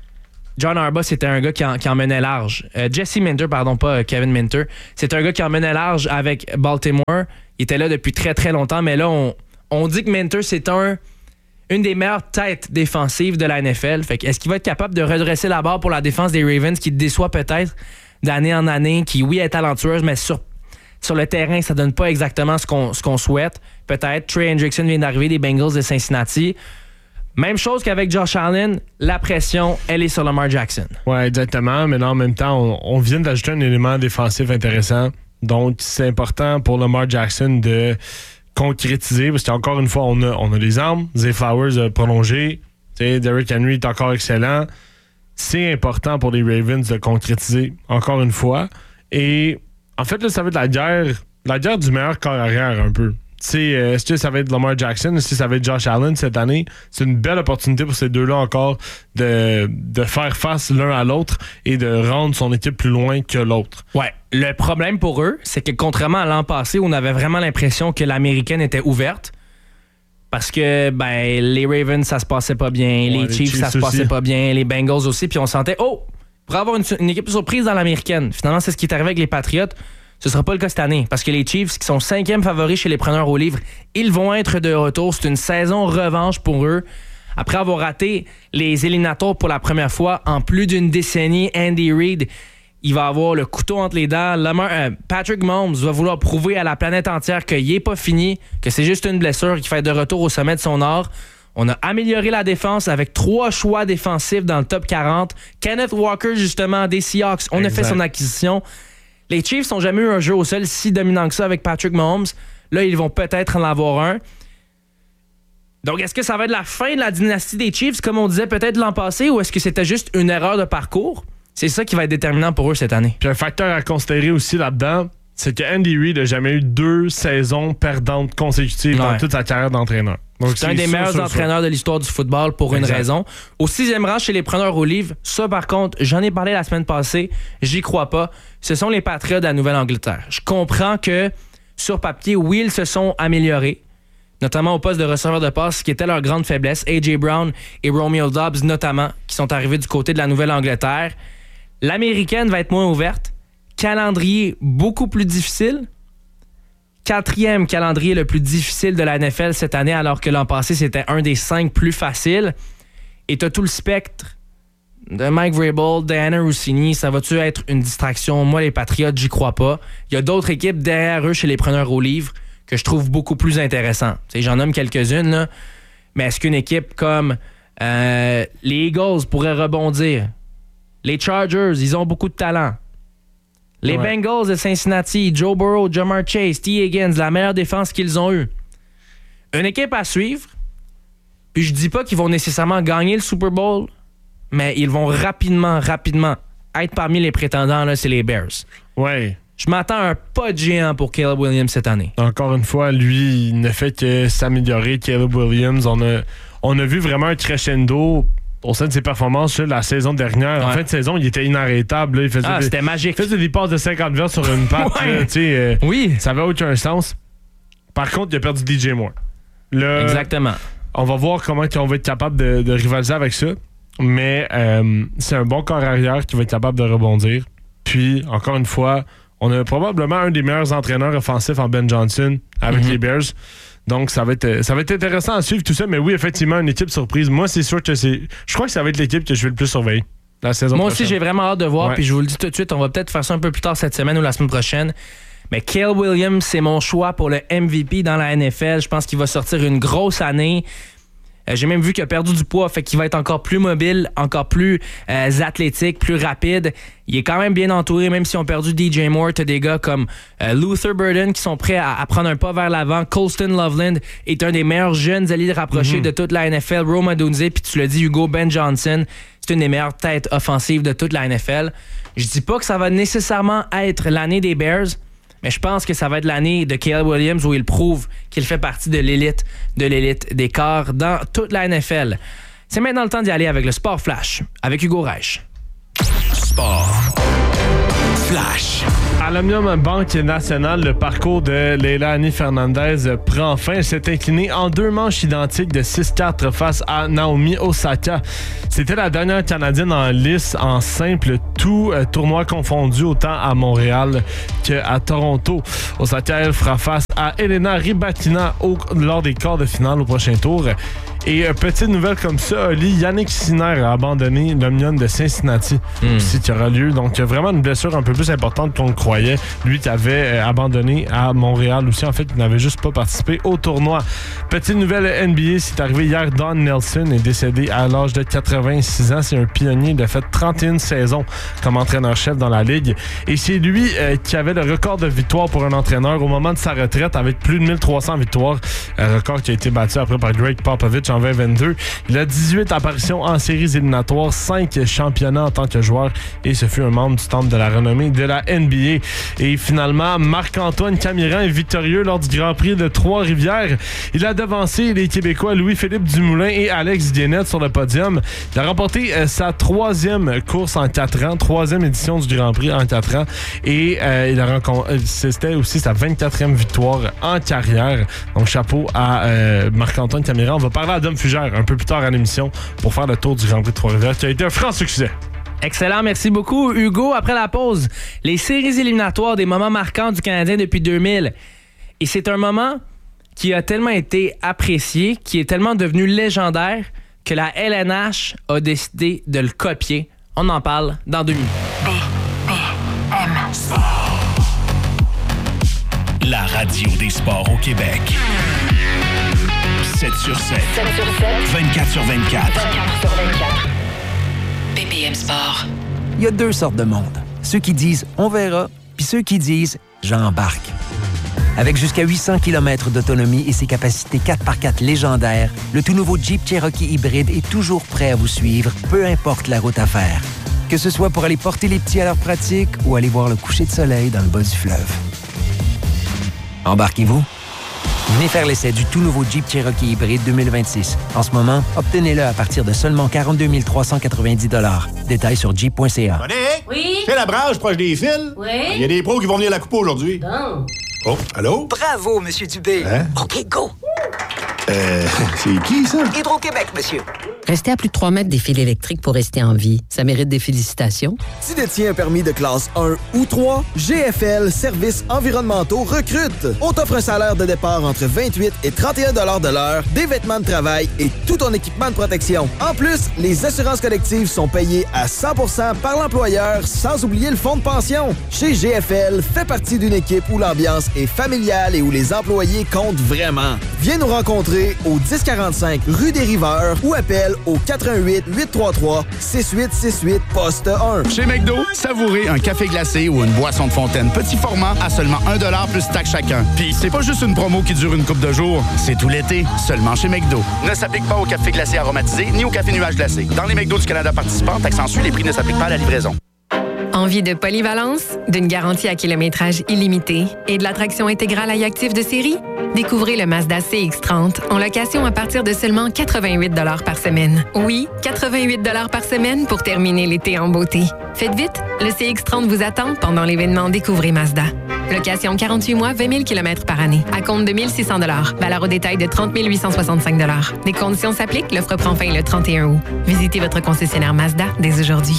John Harbaugh, c'était un gars qui, en, qui emmenait large. Euh, Jesse Minter, pardon, pas Kevin Minter. C'est un gars qui emmenait large avec Baltimore. Il était là depuis très, très longtemps, mais là, on, on dit que Minter, c'est un, une des meilleures têtes défensives de la N F L. Fait que est-ce qu'il va être capable de redresser la barre pour la défense des Ravens, qui déçoit peut-être d'année en année, qui, oui, est talentueuse, mais sur, sur le terrain, ça donne pas exactement ce qu'on, ce qu'on souhaite. Peut-être. Trey Hendrickson vient d'arriver des Bengals de Cincinnati. Même chose qu'avec Josh Allen, la pression, elle est sur Lamar Jackson. Oui, exactement. Mais là, en même temps, on, on vient d'ajouter un élément défensif intéressant. Donc, c'est important pour Lamar Jackson de concrétiser. Parce qu'encore une fois, on a, on a les armes. Zay Flowers a prolongé. T'sais, Derrick Henry est encore excellent. C'est important pour les Ravens de concrétiser, encore une fois. Et en fait, là, ça va être la guerre, la guerre du meilleur corps arrière un peu. Euh, est-ce que ça va être Lamar Jackson, est-ce que ça va être Josh Allen cette année? C'est une belle opportunité pour ces deux-là encore de, de faire face l'un à l'autre et de rendre son équipe plus loin que l'autre. Ouais. Le problème pour eux, c'est que contrairement à l'an passé où on avait vraiment l'impression que l'américaine était ouverte, parce que ben les Ravens, ça se passait pas bien, ouais, les, les Chiefs, Chiefs, ça se passait aussi. pas bien, les Bengals aussi, puis on sentait, oh, pour avoir une, une équipe surprise dans l'américaine. Finalement, c'est ce qui est arrivé avec les Patriots. Ce ne sera pas le cas cette année, parce que les Chiefs, qui sont cinquième favoris chez les preneurs au livre, ils vont être de retour. C'est une saison revanche pour eux. Après avoir raté les éliminatoires pour la première fois en plus d'une décennie, Andy Reid, il va avoir le couteau entre les dents. Lamar, euh, Patrick Mahomes va vouloir prouver à la planète entière qu'il n'est pas fini, que c'est juste une blessure qui fait de retour au sommet de son art. On a amélioré la défense avec trois choix défensifs dans le top quarante. Kenneth Walker, justement, des Seahawks, on exact. a fait son acquisition. Les Chiefs n'ont jamais eu un jeu au sol si dominant que ça avec Patrick Mahomes. Là, ils vont peut-être en avoir un. Donc, est-ce que ça va être la fin de la dynastie des Chiefs, comme on disait peut-être l'an passé, ou est-ce que c'était juste une erreur de parcours? C'est ça qui va être déterminant pour eux cette année. Puis un facteur à considérer aussi là-dedans, c'est que Andy Reid n'a jamais eu deux saisons perdantes consécutives ouais. dans toute sa carrière d'entraîneur. Donc, c'est, c'est un des sûr, meilleurs sûr, entraîneurs sûr. de l'histoire du football pour exact. une raison. Au sixième rang chez les preneurs au livre, ça par contre, j'en ai parlé la semaine passée, j'y crois pas. Ce sont les Patriots de la Nouvelle-Angleterre. Je comprends que sur papier, oui, ils se sont améliorés, notamment au poste de receveur de passe, qui était leur grande faiblesse. A J Brown et Romeo Doubs notamment, qui sont arrivés du côté de la Nouvelle-Angleterre. L'américaine va être moins ouverte. Calendrier beaucoup plus difficile. Quatrième calendrier le plus difficile de la N F L cette année, alors que l'an passé, c'était un des cinq plus faciles. Et t'as tout le spectre de Mike Vrabel, Diana Rossini. Ça va-tu être une distraction? Moi, les Patriots, j'y crois pas. Il y a d'autres équipes derrière eux chez les preneurs au livre que je trouve beaucoup plus intéressantes. T'sais, j'en nomme quelques-unes, là. Mais est-ce qu'une équipe comme euh, les Eagles pourrait rebondir? Les Chargers, ils ont beaucoup de talent. Les ouais. Bengals de Cincinnati, Joe Burrow, Jamar Chase, T. Higgins, la meilleure défense qu'ils ont eue. Une équipe à suivre. Puis je dis pas qu'ils vont nécessairement gagner le Super Bowl, mais ils vont rapidement, rapidement être parmi les prétendants, là, c'est les Bears. Ouais. Je m'attends à un pas de géant pour Caleb Williams cette année. Encore une fois, lui, il ne fait que s'améliorer. Caleb Williams, on a, on a vu vraiment un crescendo au sein de ses performances la saison dernière. Ouais. En fin de saison, il était inarrêtable. Là. Il faisait ah, des, c'était magique. Il faisait des passes de cinquante verges sur une patte. ouais. là, euh, oui. Ça avait aucun sens. Par contre, il a perdu D J Moore. Là, exactement. On va voir comment on va être capable de, de rivaliser avec ça. Mais euh, c'est un bon corps arrière qui va être capable de rebondir. Puis, encore une fois, on a probablement un des meilleurs entraîneurs offensifs en Ben Johnson avec mm-hmm. les Bears. Donc, ça va être ça va être intéressant à suivre tout ça. Mais oui, effectivement, une équipe surprise. Moi, c'est sûr que c'est... Je crois que ça va être l'équipe que je vais le plus surveiller la saison Moi prochaine. aussi, j'ai vraiment hâte de voir. Ouais. Puis je vous le dis tout de suite, on va peut-être faire ça un peu plus tard cette semaine ou la semaine prochaine. Mais Caleb Williams, c'est mon choix pour le M V P dans la N F L. Je pense qu'il va sortir une grosse année. Euh, j'ai même vu qu'il a perdu du poids, fait qu'il va être encore plus mobile, encore plus euh, athlétique, plus rapide. Il est quand même bien entouré, même si on a perdu D J Moore. T'as des gars comme euh, Luther Burden qui sont prêts à, à prendre un pas vers l'avant. Colston Loveland est un des meilleurs jeunes alliés rapprochés mm-hmm. de toute la N F L. Rome Odunze, puis tu l'as dit, Hugo Ben Johnson, c'est une des meilleures têtes offensives de toute la N F L. Je dis pas que ça va nécessairement être l'année des Bears, mais je pense que ça va être l'année de Caleb Williams où il prouve qu'il fait partie de l'élite, de l'élite des corps dans toute la N F L. C'est maintenant le temps d'y aller avec le Sport Flash, avec Hugo Reich. Sport. Flash. À l'Omnium Banque Nationale, le parcours de Leilani Fernandez prend fin. Elle s'est inclinée en deux manches identiques de six quatre face à Naomi Osaka. C'était la dernière Canadienne en lice en simple, tout euh, tournoi confondu, autant à Montréal qu'à Toronto. Osaka, elle, fera face à Elena Rybatina au, lors des quarts de finale au prochain tour. Et euh, petite nouvelle comme ça, Oli, Yannick Sinner a abandonné l'Omnium de Cincinnati, mm. aussi qui aura lieu. Donc, vraiment une blessure un peu plus importante qu'on le croyait. Lui qui avait euh, abandonné à Montréal aussi. En fait, il n'avait juste pas participé au tournoi. Petite nouvelle N B A, c'est arrivé hier. Don Nelson est décédé à l'âge de quatre-vingt-six ans. C'est un pionnier. Il a fait trente et une saisons comme entraîneur-chef dans la Ligue. Et c'est lui euh, qui avait le record de victoires pour un entraîneur au moment de sa retraite avec plus de mille trois cents victoires. Un record qui a été battu après par Greg Popovich en vingt vingt-deux. Il a dix-huit apparitions en séries éliminatoires, cinq championnats en tant que joueur et ce fut un membre du temple de la renommée de la N B A. Et finalement, Marc-Antoine Camiran est victorieux lors du Grand Prix de Trois-Rivières. Il a devancé les Québécois Louis-Philippe Dumoulin et Alex Dienette sur le podium. Il a remporté euh, sa troisième course en quatre ans, troisième édition du Grand Prix en quatre ans et euh, il a rencontré, c'était aussi sa vingt-quatrième victoire en carrière. Donc chapeau à euh, Marc-Antoine Camiran. On va parler à Dom Fugère un peu plus tard à l'émission pour faire le tour du Grand Prix de Trois-Rivières qui a été un franc succès. Excellent, merci beaucoup Hugo. Après la pause, les séries éliminatoires des moments marquants du Canadien depuis deux mille. Et c'est un moment qui a tellement été apprécié, qui est tellement devenu légendaire que la L N H a décidé de le copier. On en parle dans deux minutes. B B M Sport. La radio des sports au Québec. sept sur sept. sept sur sept. vingt-quatre sur vingt-quatre. vingt-quatre sur vingt-quatre. B B M Sport. Il y a deux sortes de monde. Ceux qui disent « on verra », puis ceux qui disent « j'embarque ». Avec jusqu'à huit cents kilomètres d'autonomie et ses capacités quatre par quatre légendaires, le tout nouveau Jeep Cherokee hybride est toujours prêt à vous suivre, peu importe la route à faire. Que ce soit pour aller porter les petits à leur pratique ou aller voir le coucher de soleil dans le bas du fleuve. Embarquez-vous? Venez faire l'essai du tout nouveau Jeep Cherokee hybride deux mille vingt-six. En ce moment, obtenez-le à partir de seulement quarante-deux mille trois cent quatre-vingt-dix dollars. Détails sur jeep point c a. Monique? Oui? C'est la branche proche des fils? Oui? Il y a des pros qui vont venir la couper aujourd'hui. Bon. Oh, allô? Bravo, Monsieur Dubé. Hein? OK, go! Euh, c'est qui, ça? Hydro-Québec, monsieur. Rester à plus de trois mètres des fils électriques pour rester en vie, ça mérite des félicitations. Tu détiens un permis de classe un ou trois, G F L Services environnementaux recrute. On t'offre un salaire de départ entre vingt-huit et trente et un dollars de l'heure, des vêtements de travail et tout ton équipement de protection. En plus, les assurances collectives sont payées à cent pour cent par l'employeur, sans oublier le fonds de pension. Chez G F L, fais partie d'une équipe où l'ambiance est familiale et où les employés comptent vraiment. Viens nous rencontrer au dix quarante-cinq rue des Riveurs ou appelle au quatre un huit, huit trois trois, six huit six huit, poste un. Chez McDo, savourez un café glacé ou une boisson de fontaine petit format à seulement un dollar plus taxe chacun. Puis c'est pas juste une promo qui dure une couple de jours, c'est tout l'été, seulement chez McDo. Ne s'applique pas au café glacé aromatisé ni au café nuage glacé. Dans les McDo du Canada participants, taxe en sus, les prix ne s'appliquent pas à la livraison. Envie de polyvalence, d'une garantie à kilométrage illimité et de l'attraction intégrale à actif de série? Découvrez le Mazda C X trente en location à partir de seulement quatre-vingt-huit dollars par semaine. Oui, quatre-vingt-huit dollars par semaine pour terminer l'été en beauté. Faites vite, le C X trente vous attend pendant l'événement Découvrez Mazda. Location quarante-huit mois, vingt mille kilomètres par année. À compte de mille six cents dollars. Valeur au détail de trente mille huit cent soixante-cinq dollars. Des conditions s'appliquent. L'offre prend fin le trente et un août. Visitez votre concessionnaire Mazda dès aujourd'hui.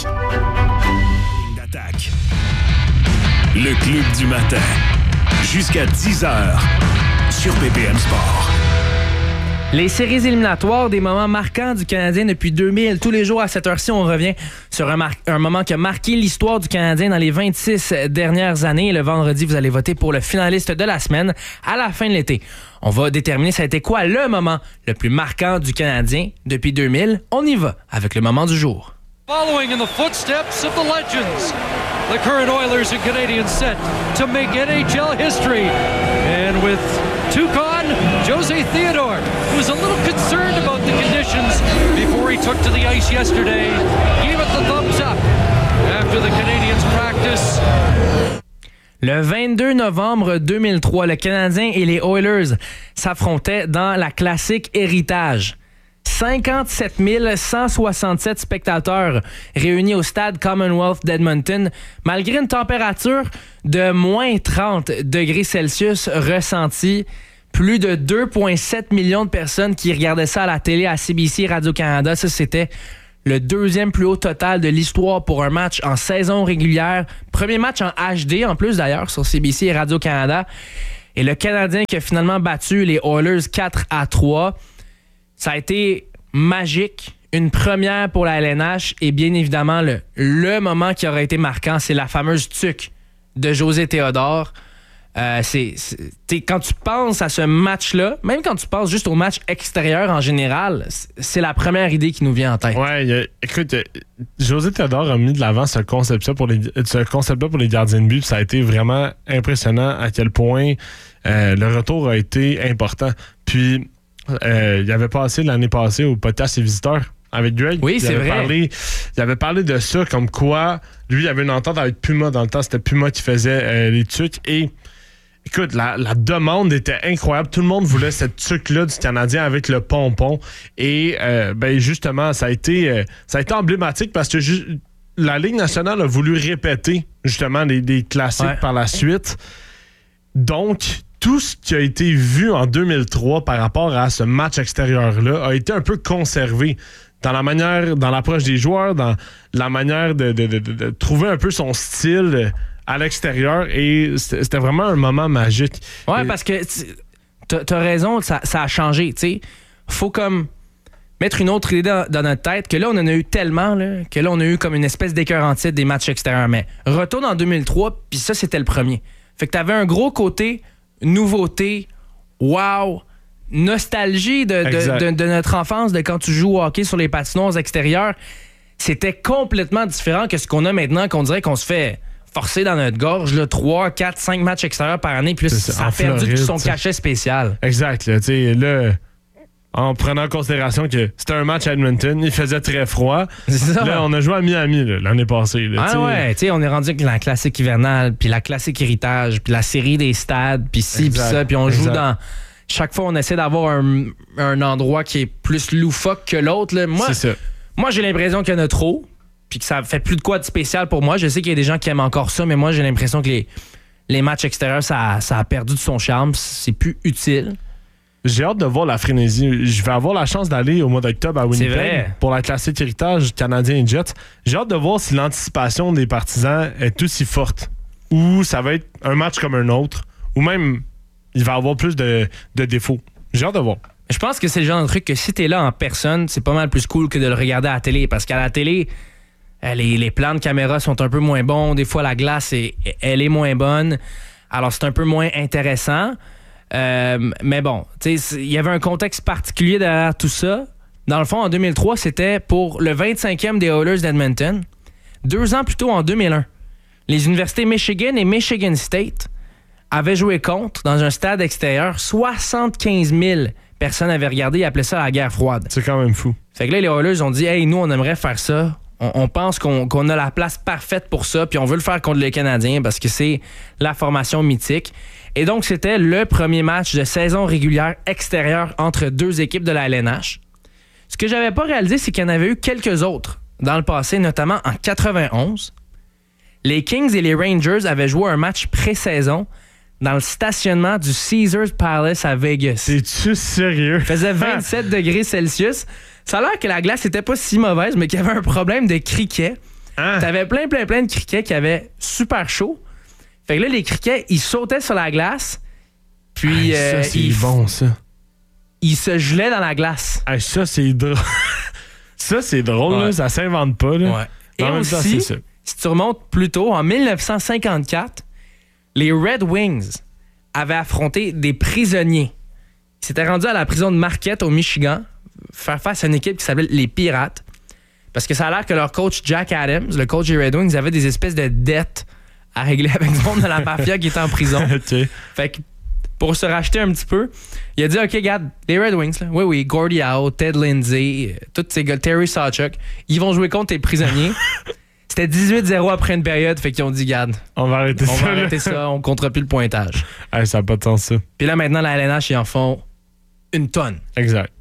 Le Club du matin. Jusqu'à dix heures sur B B M Sport. Les séries éliminatoires, des moments marquants du Canadien depuis deux mille. Tous les jours à cette heure-ci, on revient sur un, mar- un moment qui a marqué l'histoire du Canadien dans les vingt-six dernières années. Le vendredi, vous allez voter pour le finaliste de la semaine à la fin de l'été. On va déterminer ça a été quoi le moment le plus marquant du Canadien depuis deux mille. On y va avec le moment du jour. Following in the footsteps of the legends, the current Oilers and Canadiens set to make N H L history. And with Toucan, Jose Theodore, who was a little concerned about the conditions before he took to the ice yesterday, gave it the thumbs up after the Canadiens practice. Le vingt-deux novembre deux mille trois, le Canadien et les Oilers s'affrontaient dans la classique Héritage. cinquante-sept mille cent soixante-sept spectateurs réunis au stade Commonwealth d'Edmonton, malgré une température de moins trente degrés Celsius ressentie. Plus de deux virgule sept millions de personnes qui regardaient ça à la télé à C B C Radio-Canada. Ça, c'était le deuxième plus haut total de l'histoire pour un match en saison régulière. Premier match en H D, en plus d'ailleurs, sur C B C et Radio-Canada. Et le Canadien qui a finalement battu les Oilers quatre à trois. Ça a été magique, une première pour la L N H et bien évidemment, le, le moment qui aurait été marquant, c'est la fameuse tuque de José Théodore. Euh, c'est, c'est, quand tu penses à ce match-là, même quand tu penses juste au match extérieur en général, c'est la première idée qui nous vient en tête. Ouais, a, écoute, José Théodore a mis de l'avant ce concept-là pour les, ce concept-là pour les gardiens de but. Ça a été vraiment impressionnant à quel point euh, le retour a été important. Puis, euh, il avait passé l'année passée au podcast Les Visiteurs avec Greg. Oui, c'est vrai. Parlé, il avait parlé de ça, comme quoi lui, il avait une entente avec Puma. Dans le temps, c'était Puma qui faisait euh, les tuques. Et écoute, la, la demande était incroyable. Tout le monde voulait cette tuque-là du Canadien avec le pompon. Et euh, ben justement, ça a été euh, ça a été emblématique parce que ju- la Ligue nationale a voulu répéter justement des, des classiques ouais. par la suite. Donc, tout ce qui a été vu en deux mille trois par rapport à ce match extérieur-là a été un peu conservé dans la manière, dans l'approche des joueurs, dans la manière de, de, de, de, de trouver un peu son style à l'extérieur. Et c'était, c'était vraiment un moment magique. Ouais, et... parce que t'as, t'as raison, ça, ça a changé. Il faut comme mettre une autre idée dans, dans notre tête, que là, on en a eu tellement, là, que là, on a eu comme une espèce d'écœur en titre des matchs extérieurs. Mais retourne en deux mille trois, puis ça, c'était le premier. Fait que t'avais un gros côté nouveauté, wow, nostalgie de, de, de, de notre enfance, de quand tu joues au hockey sur les patinoires extérieures. C'était complètement différent que ce qu'on a maintenant, qu'on dirait qu'on se fait forcer dans notre gorge, là, trois, quatre, cinq matchs extérieurs par année, puis là, ça, ça a perdu Floride, tout son t'sais. cachet spécial. Exact. Là, là, en prenant en considération que c'était un match à Edmonton, il faisait très froid. Là, on a joué à Miami là, l'année passée. Là, ah t'sais. ouais, tu sais, on est rendu avec la classique hivernale, puis la classique héritage, puis la série des stades, puis ci, puis ça, puis on exact. joue dans... Chaque fois, on essaie d'avoir un, un endroit qui est plus loufoque que l'autre. Là. Moi, C'est ça. moi, j'ai l'impression qu'il y en a trop, puis que ça fait plus de quoi de spécial pour moi. Je sais qu'il y a des gens qui aiment encore ça, mais moi, j'ai l'impression que les, les matchs extérieurs, ça, ça a perdu de son charme. C'est plus utile. J'ai hâte de voir la frénésie. Je vais avoir la chance d'aller au mois d'octobre à Winnipeg pour la classique héritage Canadien et Jets. J'ai hâte de voir si l'anticipation des partisans est aussi forte ou ça va être un match comme un autre ou même il va avoir plus de, de défauts. J'ai hâte de voir. Je pense que c'est le genre de truc que si t'es là en personne, c'est pas mal plus cool que de le regarder à la télé parce qu'à la télé, les, les plans de caméra sont un peu moins bons. Des fois, la glace, est, elle est moins bonne. Alors, c'est un peu moins intéressant. Euh, mais bon, il y avait un contexte particulier derrière tout ça. Dans le fond, en deux mille trois, c'était pour le vingt-cinquième des Oilers d'Edmonton. Deux ans plus tôt, en deux mille un, les universités Michigan et Michigan State avaient joué contre dans un stade extérieur. soixante-quinze mille personnes avaient regardé et appelaient ça la guerre froide. C'est quand même fou. Fait que là, les Oilers ont dit « Hey, nous, on aimerait faire ça. On, on pense qu'on, qu'on a la place parfaite pour ça, puis on veut le faire contre les Canadiens parce que c'est la formation mythique. » Et donc, c'était le premier match de saison régulière extérieure entre deux équipes de la L N H. Ce que j'avais pas réalisé, c'est qu'il y en avait eu quelques autres dans le passé, notamment en quatre-vingt-onze. Les Kings et les Rangers avaient joué un match pré-saison dans le stationnement du Caesars Palace à Vegas. C'est-tu sérieux? Il faisait vingt-sept degrés Celsius. Ça a l'air que la glace n'était pas si mauvaise, mais qu'il y avait un problème de criquets. Hein? T'avais plein, plein, plein de criquets qui avaient super chaud. Fait que là, les criquets, ils sautaient sur la glace, puis... Hey, ça, euh, c'est ils, bon, ça. Ils se gelaient dans la glace. Hey, ça, c'est drôle. ça, c'est drôle, ouais. là. Ça s'invente pas, là. Ouais. Et en aussi, temps, c'est ça. Si tu remontes plus tôt, en dix-neuf cent cinquante-quatre, les Red Wings avaient affronté des prisonniers. Ils s'étaient rendus à la prison de Marquette, au Michigan, faire face à une équipe qui s'appelait les Pirates. Parce que ça a l'air que leur coach Jack Adams, le coach des Red Wings, avait des espèces de dettes à régler avec le monde de la mafia qui était en prison. okay. Fait que pour se racheter un petit peu, il a dit, OK, regarde, les Red Wings, là, oui, oui, Gordie Howe, Ted Lindsay, euh, tous ces gars, Terry Sawchuk, ils vont jouer contre tes prisonniers. C'était dix-huit zéro après une période, fait qu'ils ont dit, regarde, on va arrêter on ça. va arrêter ça, on comptera plus le pointage. Hey, ça n'a pas de sens, ça. Puis là, maintenant, la L N H, ils en font une tonne. Exact.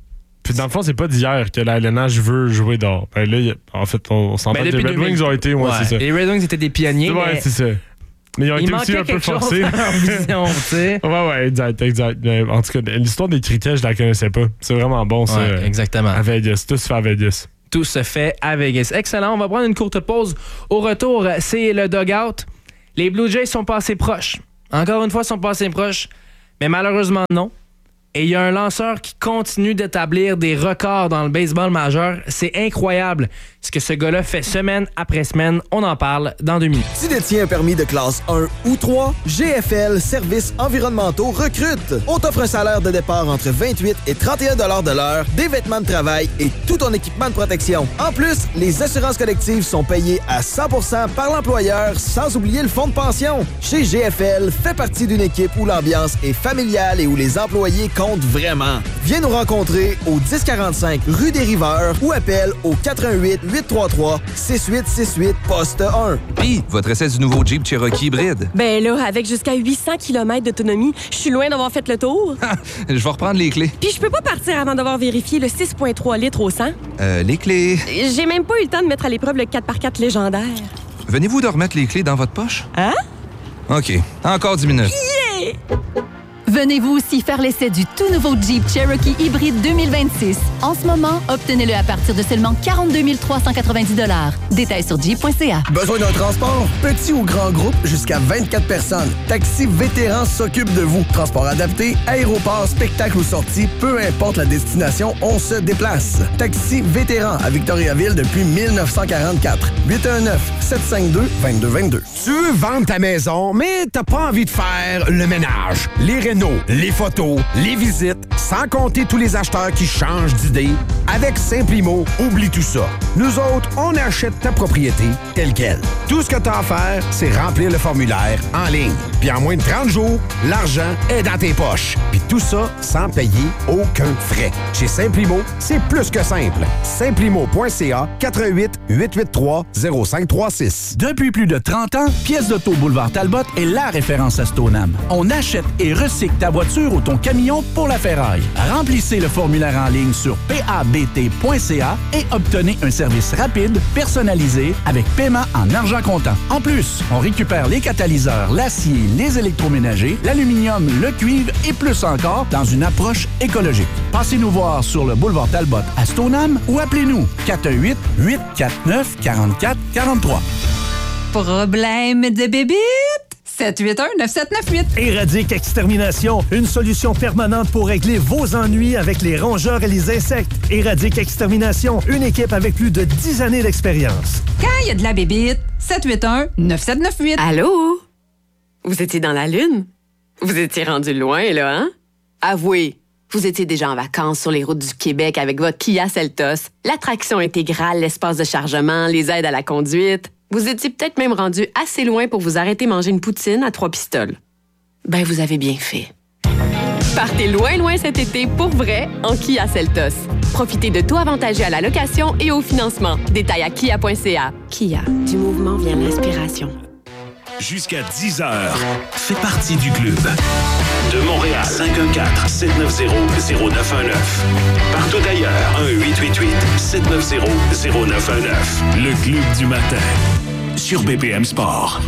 Puis dans le fond, c'est pas d'hier que la L N H veut jouer dehors. Ben là, en fait, on, on s'entend ben, que les Red Wings ont été... Ouais, ouais. c'est ça. Les Red Wings étaient des pionniers, ouais, mais... c'est ça. Mais ils ont il été aussi un peu forcés. Vision, tu sais. Ouais, ouais, exact, exact. Mais en tout cas, l'histoire des criquets, je la connaissais pas. C'est vraiment bon, ça. Ouais, exactement. À Vegas. Tout se fait à Vegas. Tout se fait à Vegas. Excellent. On va prendre une courte pause. Au retour, c'est le dugout. Les Blue Jays sont passés proches. Encore une fois, ils sont passés proches. Mais malheureusement, non. Et il y a un lanceur qui continue d'établir des records dans le baseball majeur. C'est incroyable ce que ce gars-là fait semaine après semaine. On en parle dans deux minutes. Tu détiens un permis de classe un ou trois, G F L Services environnementaux recrute. On t'offre un salaire de départ entre vingt-huit et trente et un dollars de l'heure, des vêtements de travail et tout ton équipement de protection. En plus, les assurances collectives sont payées à cent pour cent par l'employeur, sans oublier le fonds de pension. Chez G F L, fais partie d'une équipe où l'ambiance est familiale et où les employés comptent vraiment. Viens nous rencontrer au dix quarante-cinq rue des Riveurs ou appelle au quatre un huit, huit trois trois, six huit six huit, poste un. Puis, votre essai du nouveau Jeep Cherokee hybride. Ben là, avec jusqu'à huit cents kilomètres d'autonomie, je suis loin d'avoir fait le tour. Je vais reprendre les clés. Puis je peux pas partir avant d'avoir vérifié le six virgule trois litres au cent. Euh, les clés... J'ai même pas eu le temps de mettre à l'épreuve le quatre par quatre légendaire. Venez-vous de remettre les clés dans votre poche? Hein? OK. Encore dix minutes. Yeah! Venez-vous aussi faire l'essai du tout nouveau Jeep Cherokee hybride deux mille vingt-six. En ce moment, obtenez-le à partir de seulement quarante-deux mille trois cent quatre-vingt-dix dollars. Détails sur jeep point c a. Besoin d'un transport? Petit ou grand groupe, jusqu'à vingt-quatre personnes. Taxi Vétéran s'occupe de vous. Transport adapté, aéroport, spectacle ou sortie, peu importe la destination, on se déplace. Taxi Vétéran à Victoriaville depuis mille neuf cent quarante-quatre. huit un neuf, sept cinq deux, deux deux deux deux. Tu veux vendre ta maison, mais t'as pas envie de faire le ménage. Les rénaux, les photos, les visites, sans compter tous les acheteurs qui changent d'idée. Avec Simplimo, oublie tout ça. Nous autres, on achète ta propriété telle quelle. Tout ce que t'as à faire, c'est remplir le formulaire en ligne. Puis en moins de trente jours, l'argent est dans tes poches. Puis tout ça sans payer aucun frais. Chez Simplimo, c'est plus que simple. Simplimo point c a, quatre un huit, huit huit trois, zéro cinq trois six. Depuis plus de trente ans, Pièces d'auto Boulevard Talbot est la référence à Stoneham. On achète et recycle ta voiture ou ton camion pour la ferraille. Remplissez le formulaire en ligne sur p a b t point c a et obtenez un service rapide, personnalisé, avec paiement en argent comptant. En plus, on récupère les catalyseurs, l'acier, les électroménagers, l'aluminium, le cuivre et plus encore dans une approche écologique. Passez-nous voir sur le boulevard Talbot à Stoneham ou appelez-nous quatre un huit, huit quatre neuf, quatre quatre quatre trois. Problème de bébite? sept huit un, neuf sept neuf huit. Éradique Extermination, une solution permanente pour régler vos ennuis avec les rongeurs et les insectes. Éradique Extermination, une équipe avec plus de dix années d'expérience. Quand il y a de la bébite, sept huit un, neuf sept neuf huit. Allô? Vous étiez dans la Lune? Vous étiez rendu loin, là, hein? Avouez, vous étiez déjà en vacances sur les routes du Québec avec votre Kia Seltos, l'attraction intégrale, l'espace de chargement, les aides à la conduite. Vous étiez peut-être même rendu assez loin pour vous arrêter manger une poutine à trois pistoles. Ben, vous avez bien fait. Partez loin, loin cet été pour vrai en Kia Seltos. Profitez de taux avantagés à la location et au financement. Détails à kia point c a. Kia, du mouvement vient l'inspiration. Jusqu'à dix heures, fais partie du club. De Montréal, cinq un quatre, sept neuf zéro, zéro neuf un neuf. Partout ailleurs, un huit huit huit, sept neuf zéro, zéro neuf un neuf. Le club du matin, sur B P M Sport.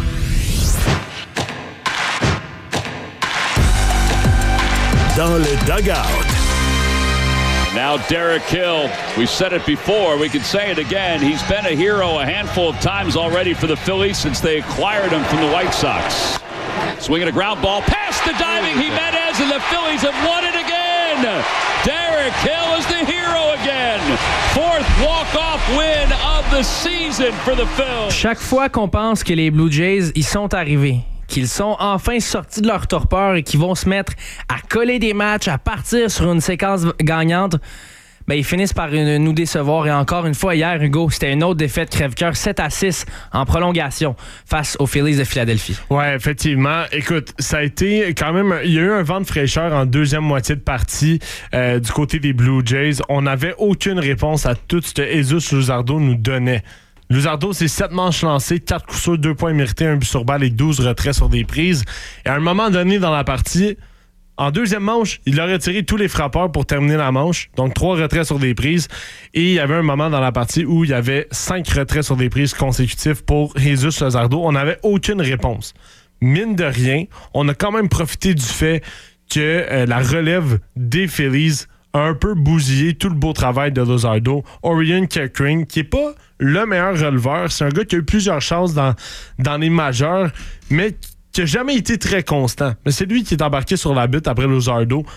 Dans le dugout. Now Derek Hill, we've said it before, we can say it again. He's been a hero a handful of times already for the Phillies since they acquired him from the White Sox. Swinging a ground ball past the diving Jimenez, and the Phillies have won it again. Derek Hill is the hero again. Fourth walk-off win of the season for the Phils. Chaque fois qu'on pense que les Blue Jays y sont arrivés, qu'ils sont enfin sortis de leur torpeur et qu'ils vont se mettre à coller des matchs, à partir sur une séquence gagnante, ben ils finissent par nous décevoir. Et encore une fois, hier, Hugo, c'était une autre défaite crève-cœur, sept à six en prolongation face aux Phillies de Philadelphie. Ouais, effectivement. Écoute, ça a été quand même... Il y a eu un vent de fraîcheur en deuxième moitié de partie euh, du côté des Blue Jays. On n'avait aucune réponse à tout ce que Jesus Luzardo nous donnait. Luzardo, c'est sept manches lancées, quatre coups sûrs, deux points mérités, un but sur balle et douze retraits sur des prises. Et à un moment donné dans la partie, En deuxième manche, il a retiré tous les frappeurs pour terminer la manche. Donc, trois retraits sur des prises. Et il y avait un moment dans la partie où il y avait cinq retraits sur des prises consécutifs pour Jesus Luzardo. On n'avait aucune réponse. Mine de rien, on a quand même profité du fait que euh, la relève des Phillies a un peu bousillé tout le beau travail de Luzardo. Orion Kerkering, qui n'est pas le meilleur releveur. C'est un gars qui a eu plusieurs chances dans, dans les majeurs, mais qui n'a jamais été très constant. Mais c'est lui qui est embarqué sur la butte après Luzardo